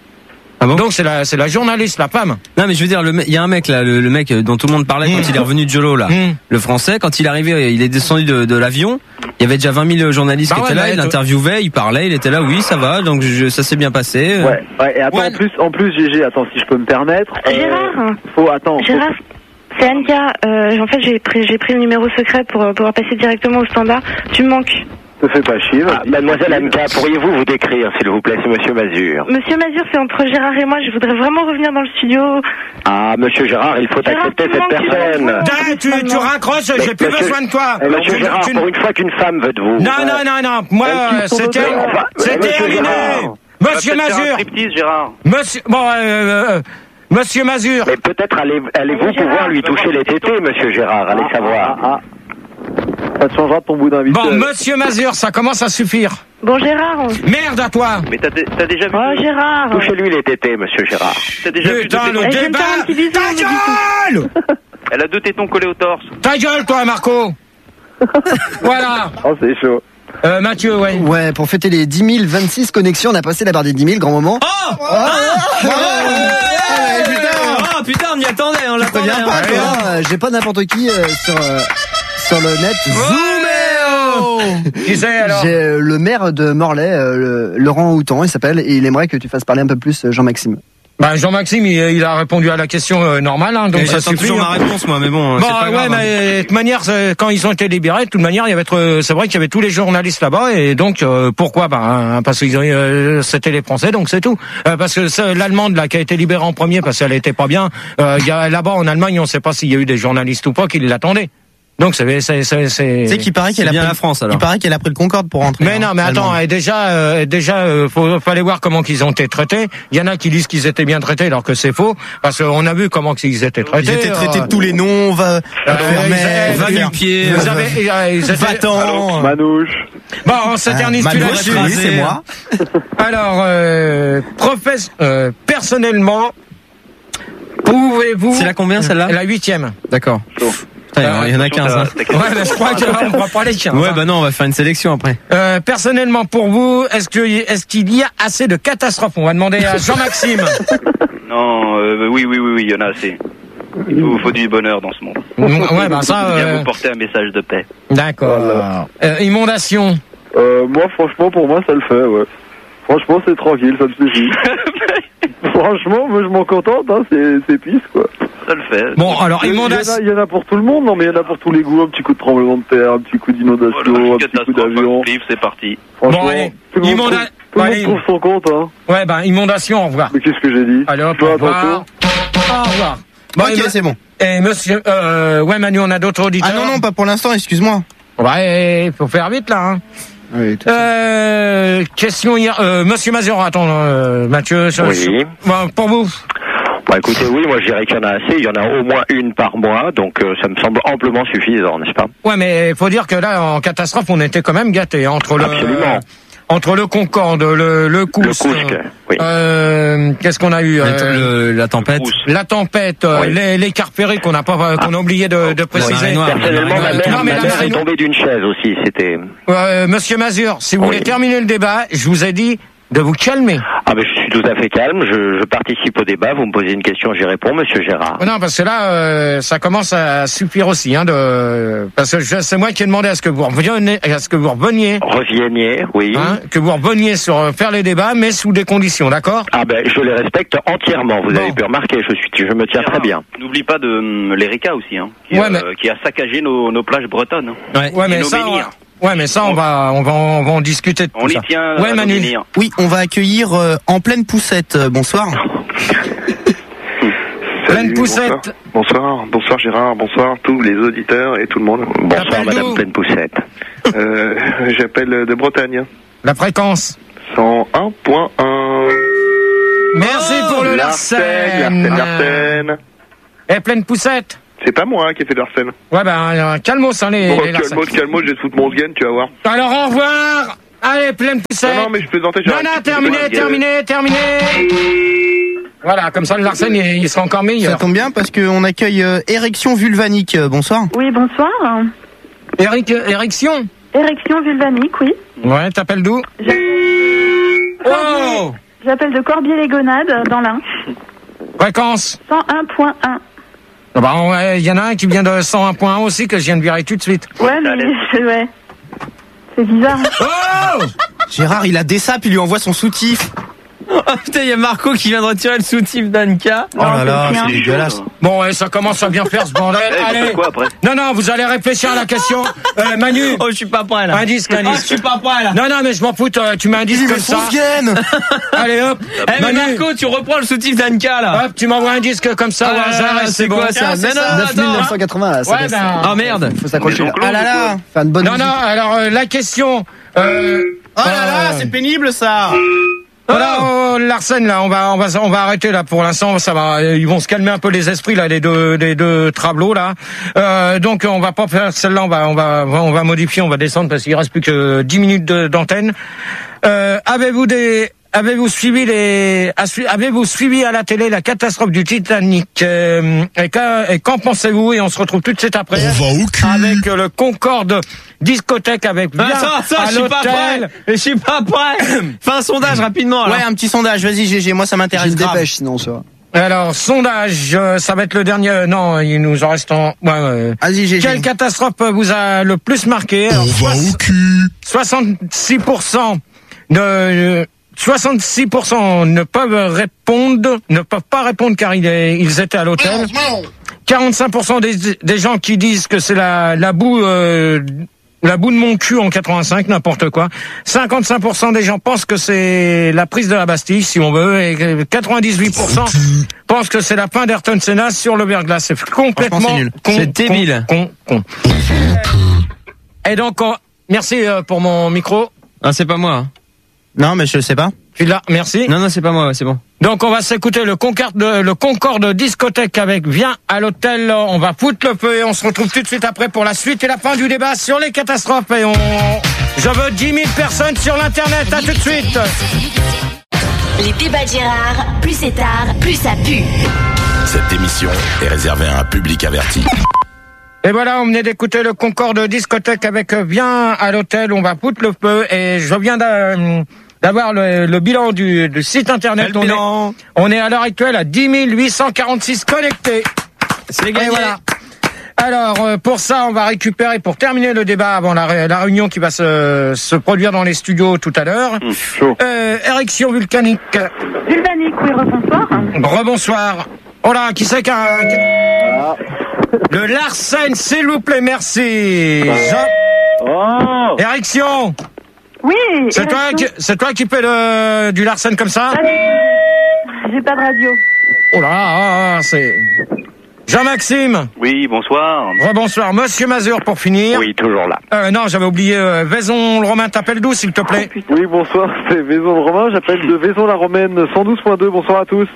Ah bon? Donc c'est la c'est la journaliste, la femme. Non mais je veux dire, le me- il y a un mec là, le, le mec dont tout le monde parlait quand Mmh. il est revenu de Jolo là, Mmh. le français, quand il est arrivé, il est descendu de, de l'avion, il y avait déjà vingt mille journalistes Bah qui ouais, étaient là, bah, il toi- interviewait, il parlait, il était là, oui ça va, donc je, ça s'est bien passé. euh. Ouais, ouais, et attends, Ouais. en plus, en plus, G G, attends, si je peux me permettre. euh, Gérard. Faut, attends. faut- Gérard, c'est Anka. Euh, en fait, j'ai pris, j'ai pris le numéro secret pour euh, pouvoir passer directement au standard. Tu me manques. Te fais pas chier. Ah, mademoiselle Anka, pourriez-vous vous décrire, s'il vous plaît, c'est Monsieur Mazur. Monsieur Mazur, c'est entre Gérard et moi. Je voudrais vraiment revenir dans le studio. Ah, Monsieur Gérard, il faut Gérard, accepter tu cette manques, tu personne. manques. Ah, tu, tu raccroches, j'ai plus Monsieur- besoin de toi. Eh, Monsieur Tu- Gérard, tu- pour une fois qu'une femme veut de vous. Non, non, non, non, moi Même euh, s'ils sont c'était dedans, enfin, c'est Monsieur terminé. Gérard. Monsieur On va peut-être faire un Mazur. striptease, Gérard. Monsieur bon euh, euh, Monsieur Mazur. Mais peut-être allez, allez-vous Allez, Gérard, pouvoir lui toucher les tétés, Monsieur Gérard, allez Ah, savoir. ah, ah. Ça te changera de ton bout d'invité. Bon, Monsieur Mazur, ça commence à suffire. Bon, Gérard. on- Merde à toi. Mais t'as, t'as déjà vu. Oh, Gérard. Touchez-lui les tétés, Monsieur Gérard. T'as déjà vu Putain, deux le tétons. Eh, je vais me débat. faire un petit bisou, Ta on me dit gueule. Elle a deux tétons collés au torse. Ta gueule, toi, Marco. Voilà. Oh, c'est chaud. Euh, Mathieu, ouais. Ouais, pour fêter les dix mille vingt-six connexions, on a passé la barre des dix mille, grand moment. Oh, Ah, Ah, putain, oh, putain, on y attendait, on l'attendait. Viens pas, hein. toi. Euh, J'ai pas n'importe qui euh, sur, euh, sur le net. Qui c'est alors? J'ai euh, le maire de Morlaix, euh, le- Laurent Houtan, il s'appelle, et il aimerait que tu fasses parler un peu plus euh, Jean-Maxime. Bah, Jean-Maxime, il, il a répondu à la question euh, normale, hein, donc Et ça j'attends suffit. toujours hein. ma réponse moi, mais bon, Bon, c'est pas ouais, grave. hein. mais de toute manière, c'est- quand ils ont été libérés, de toute manière, il y avait, euh, c'est vrai qu'il y avait tous les journalistes là-bas, et donc euh, pourquoi? Ben parce qu'ils ont, euh, c'était les Français, donc c'est tout. Euh, parce que c'est l'Allemande là qui a été libérée en premier parce qu'elle était pas bien. Euh, il y a là-bas en Allemagne, on ne sait pas s'il y a eu des journalistes ou pas qui l'attendaient. Donc c'est, c'est, c'est, c'est. Tu sais qu'il paraît C'est qu'elle a bien pris la France alors. Il paraît qu'elle a pris le Concorde pour rentrer. Mais hein, non, mais attends, allemande. et déjà, euh, déjà, euh, faut, fallait voir comment qu'ils ont été traités. Il y en a qui disent qu'ils étaient bien traités, alors que c'est faux, parce qu'on a vu comment ils étaient traités. Ils étaient traités euh, de tous les noms, va, euh, Vermeer, ils- va ils- nu-pied, ils euh, avaient- ils- ils étaient- Va-t'en. Manouche. Bon, on s'éternise Ah, plus Manouche, là-dessus. oui, c'est moi. Alors, euh, professe, euh, personnellement, pouvez-vous... C'est la combien, celle-là? La huitième. D'accord. Putain, il y en a quinze. Hein. Ouais, mais je crois qu'on ne va pas les quinze. Ouais, hein. bah non, on va faire une sélection après. Euh, personnellement, pour vous, est-ce que, est-ce qu'il y a assez de catastrophes? On va demander à Jean-Maxime. Non, euh, oui, oui, oui, oui, il y en a assez. Il faut, faut du bonheur dans ce monde. Ouais, bah ça, Viens euh, vous porter un message de paix. d'accord. Euh, inondation. Euh, moi, franchement, pour moi, ça le fait, ouais. Franchement, c'est tranquille, ça me suffit. Franchement, moi, je m'en contente, hein, c'est, c'est pisse, quoi. Ça le fait. Bon, alors, Il y, en a, inondation. il y en a pour tout le monde, non, mais il y en a pour tous les goûts. Un petit coup de tremblement de terre, un petit coup d'inondation, Voilà, un petit coup catastrophe, d'avion. un cliff, c'est parti. Franchement, Bon, allez, tout le monde, inonda- trouve, tout le monde allez. trouve son compte, hein. Ouais, ben, inondation, au revoir. Mais qu'est-ce que j'ai dit? Allez, hop, Fais au revoir. attention. Au revoir. Bon, Ok, et me- c'est bon. Et monsieur, euh, ouais, Manu, on a d'autres auditeurs. Ah non, non, pas pour l'instant, excuse-moi. Ouais, il faut faire vite, là, hein. Oui, tout Euh, question hier, euh, monsieur Mazur, attends, euh, Mathieu. je- Oui. je- bon, pour vous. Bon, écoutez, oui, moi je dirais qu'il y en a assez. Il y en a au moins une par mois, donc euh, ça me semble amplement suffisant, n'est-ce pas? Ouais, mais faut dire que là, en catastrophe, on était quand même gâtés entre le, Absolument. entre le Concorde, le, le Cous, Le Cousque, oui. euh, qu'est-ce qu'on a eu, euh, Le- la tempête. la tempête, euh, Oui. les, les cars ferrés qu'on a pas, qu'on a oublié de, de préciser. Noire. Personnellement, ma Non, mère, mais ma la mère marine- est tombée d'une chaise aussi, c'était... Euh, monsieur Mazur, si vous Oui. voulez terminer le débat, je vous ai dit de vous calmer. Ah mais je suis tout à fait calme, je, je participe au débat, vous me posez une question, j'y réponds, monsieur Gérard. Non, parce que là, euh, ça commence à suffire aussi, hein, de, parce que je- c'est moi qui ai demandé à ce que vous reveniez, à ce que vous reveniez, Revienniez, oui. hein, que vous reveniez sur euh, faire les débats, mais sous des conditions, d'accord? Ah ben je les respecte entièrement, vous Bon. avez pu remarquer, je suis, je me tiens très bien. N'oublie pas de hum, l'Erika aussi, hein, qui, Ouais, euh, mais- qui a saccagé nos, nos plages bretonnes. hein. Ouais. Ouais, Et mais nos ça, on, menhirs. ouais, mais ça, on va, on va, on va en discuter de tout On y ça. tient Ouais, à nos Manu. menhirs. Oui, on va accueillir euh, en pleine poussette. Euh, bonsoir. Pleine poussette. Bonsoir, bonsoir Gérard, bonsoir tous les auditeurs et tout le monde. Bonsoir T'appelles madame d'où Pleine Poussette. Euh, J'appelle de Bretagne. La fréquence. cent un point un. Merci pour le Larsen, Larsen. Larsen, Larsen. Et pleine poussette. C'est pas moi hein, qui ai fait Larsen. Ouais, ben, euh, calmos, hein, les, Bon, les Larsen. calmos, calmos, je vais te foutre mon sgen, tu vas voir. Alors, au revoir. Allez, pleine poussette. Non, non, mais je plaisantais. Non, non, terminé, terminé, terminé. Voilà, comme ça, le Larsen, il, il sera encore Ça meilleur. tombe bien parce qu'on accueille euh, érection vulvanique. Euh, bonsoir. Oui, bonsoir. Eric, érection. Érection vulvanique, oui. Ouais, t'appelles d'où? Oh! J'appelle de Corbier-les-Gonades, dans l'Ain. Fréquence. cent un point un. Ah bah, il y en a un qui vient de cent un point un aussi que je viens de virer tout de suite. Ouais, mais c'est ouais. C'est bizarre. Oh! Gérard, il a des sapes, il lui envoie son soutif. Oh putain, il y a Marco qui vient de retirer le soutif d'Anka. Oh là là, c'est dégueulasse. Bon, ouais, ça commence à bien faire ce bordel. Eh, vous Allez. faites quoi après? Non, non, vous allez réfléchir à la question. Euh, Manu. Oh, je suis pas prêt là. Un disque, un Oh, disque. je suis pas prêt là. Non, non, mais je m'en fous, euh, tu mets un disque Il comme met ça. son sgen. Allez, hop. Eh mais Manu, Marco, tu reprends le soutif d'Anka là. hop, tu m'envoies un disque comme ça Ah au là hasard là, et c'est c'est bon. quoi ça? Tiens, Non, non, ça. attends. neuf cent quatre-vingts là, ça Ouais, baisse. ben. Oh merde. Faut s'accrocher là. Ah là là. Faire une bonne Non, non, musique. alors, euh, la question. Euh, Oh là là, euh, c'est pénible ça. Voilà, oh, Larsen, là, on va, on va, on va arrêter là pour l'instant. Ça va, ils vont se calmer un peu les esprits là, les deux, les deux trablots là. Euh, donc on va pas faire celle-là, on va, on va, on va modifier, on va descendre parce qu'il reste plus que dix minutes de- d'antenne. Euh, avez-vous des, avez-vous suivi les, avez-vous suivi à la télé la catastrophe du Titanic euh, et, qu'en- et qu'en pensez-vous? Et on se retrouve tout de suite après avec euh, le Concorde discothèque avec Ah, bien ça, ça, à je suis pas prêt. l'hôtel. Je suis pas prêt. Fais un sondage rapidement alors. Ouais, un petit sondage, vas-y G G, moi ça J'ai m'intéresse une grave. dépêche sinon ça. Alors, sondage, euh, ça va être le dernier. euh, Non, il nous en reste en. Ouais, euh, Vas-y G G. Quelle catastrophe vous a le plus marqué? Alors, soixante-six pour cent de. euh, soixante-six pour cent ne peuvent répondre, ne peuvent pas répondre car ils, ils étaient à l'hôtel. quarante-cinq pour cent des, des gens qui disent que c'est la, la boue, euh, la boue de mon cul en quatre-vingt-cinq, n'importe quoi. cinquante-cinq pour cent des gens pensent que c'est la prise de la Bastille, si on veut, et quatre-vingt-dix-huit pour cent pensent que c'est la fin d'Ayrton Senna sur le verglas. C'est complètement Franchement, c'est nul. con, C'est con, débile. Con, con. Et donc, on- merci euh, pour mon micro. Ah, c'est pas moi. hein. Non, mais je sais pas. Tu l'as, merci. Non, non, c'est pas moi, ouais, c'est bon. Donc on va s'écouter le Concorde, le Concorde discothèque avec Viens à l'hôtel. On va foutre le feu et on se retrouve tout de suite après pour la suite et la fin du débat sur les catastrophes. Et on, je veux dix mille personnes sur l'internet. À tout de suite. Les débats de Gérard, plus c'est tard, plus ça pue. Cette émission est réservée à un public averti. Et voilà, on venait d'écouter le Concorde discothèque avec Viens à l'hôtel. On va foutre le feu et je viens d'a- d'avoir le, le bilan du, du site internet. Le On bilan. est, on est à l'heure actuelle à dix mille huit cent quarante-six connectés. C'est Et gagné. voilà. Alors, euh, pour ça, on va récupérer, pour terminer le débat avant la, ré- la réunion qui va se, se produire dans les studios tout à l'heure, euh, érection vulcanique. Vulvanique, oui, rebonsoir. Rebonsoir. Oh là, qui c'est qu'un... Le Larsen, s'il vous plaît, merci. Jean- Oh Érection. Oui. C'est toi, qui, érection. c'est toi qui fais le, du Larsen comme ça? J'ai pas de radio. Oh là, ah, ah, c'est... Jean-Maxime. Oui, bonsoir. Rebonsoir. Monsieur Mazur, pour finir. Oui, toujours là. Euh, non, j'avais oublié. Euh, Vaison le Romain, t'appelles d'où, s'il te plaît? Oui, bonsoir, c'est Vaison le Romain, j'appelle de Vaison la Romaine cent douze point deux, bonsoir à tous.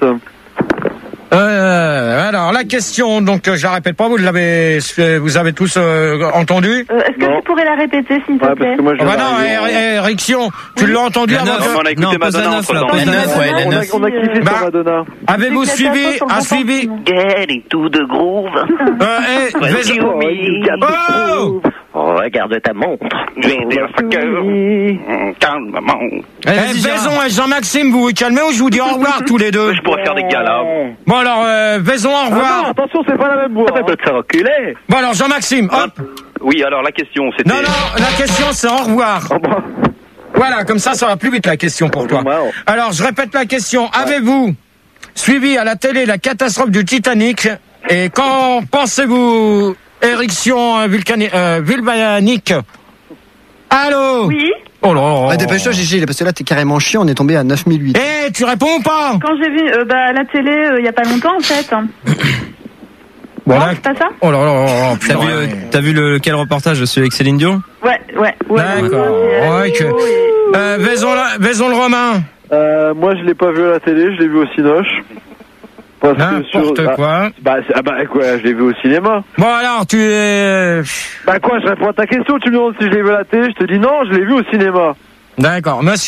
Euh, alors, la question, donc, euh, je la répète pas, vous l'avez, vous avez tous euh, entendu? Euh, Est-ce que Non. tu pourrais la répéter, s'il te Ouais, plaît parce que moi je Oh bah viens non, d'arriver. é- é- érection, tu l'as entendu La avant neuf. que- Non, on a écouté Non, pose Madonna la neuf, là, entre-temps. pose la neuf, ouais, la On a, neuf. on a kiffé Bah, sur Madonna. Avez-vous C'est que suivi, t'as pas a sur le suivi, comportement. Getting to the groove. euh, eh, Vaison- Oh, you got the Oh groove. Regarde ta montre. J'ai des fuckers. Calmement. Eh, Vaison et Jean-Maxime, vous vous calmez ou je vous dis au revoir tous les deux? Je pourrais faire des galas. Bon alors, euh, Vaison, au revoir. Ah non, attention, c'est pas la même voix. Ça peut te faire reculer. Bon alors, Jean-Maxime, hop. Oui, alors la question, c'était... Non, non, la question c'est au revoir. Voilà, comme ça, ça va plus vite la question pour toi. Alors, je répète la question. Avez-vous suivi à la télé la catastrophe du Titanic? Et quand pensez-vous éruption vulcanique euh, vulcanique? Allô? Oui. Oh là là. Ah, dépêche-toi, Gégé, parce que là, t'es carrément chiant, on est tombé à neuf mille huit. Eh, tu réponds ou pas? Quand j'ai vu euh, bah, à la télé, euh, il y a pas longtemps, en fait. Bon, non, là... c'est pas ça? Oh là là, là, là T'as vu, euh, t'as vu le, quel reportage de celui avec Céline Dion? Ouais, ouais, ouais. D'accord. Ouais, que... euh, Vaison, la... Vaison le Romain. Euh, moi, je l'ai pas vu à la télé, je l'ai vu au Cinoche. Parce N'importe que sur... quoi. Ah, bah, c'est- ah bah quoi, je l'ai vu au cinéma. Bon alors, tu es... Bah quoi, je réponds à ta question, tu me demandes si je l'ai vu à la télé, je te dis non, je l'ai vu au cinéma. D'accord, monsieur.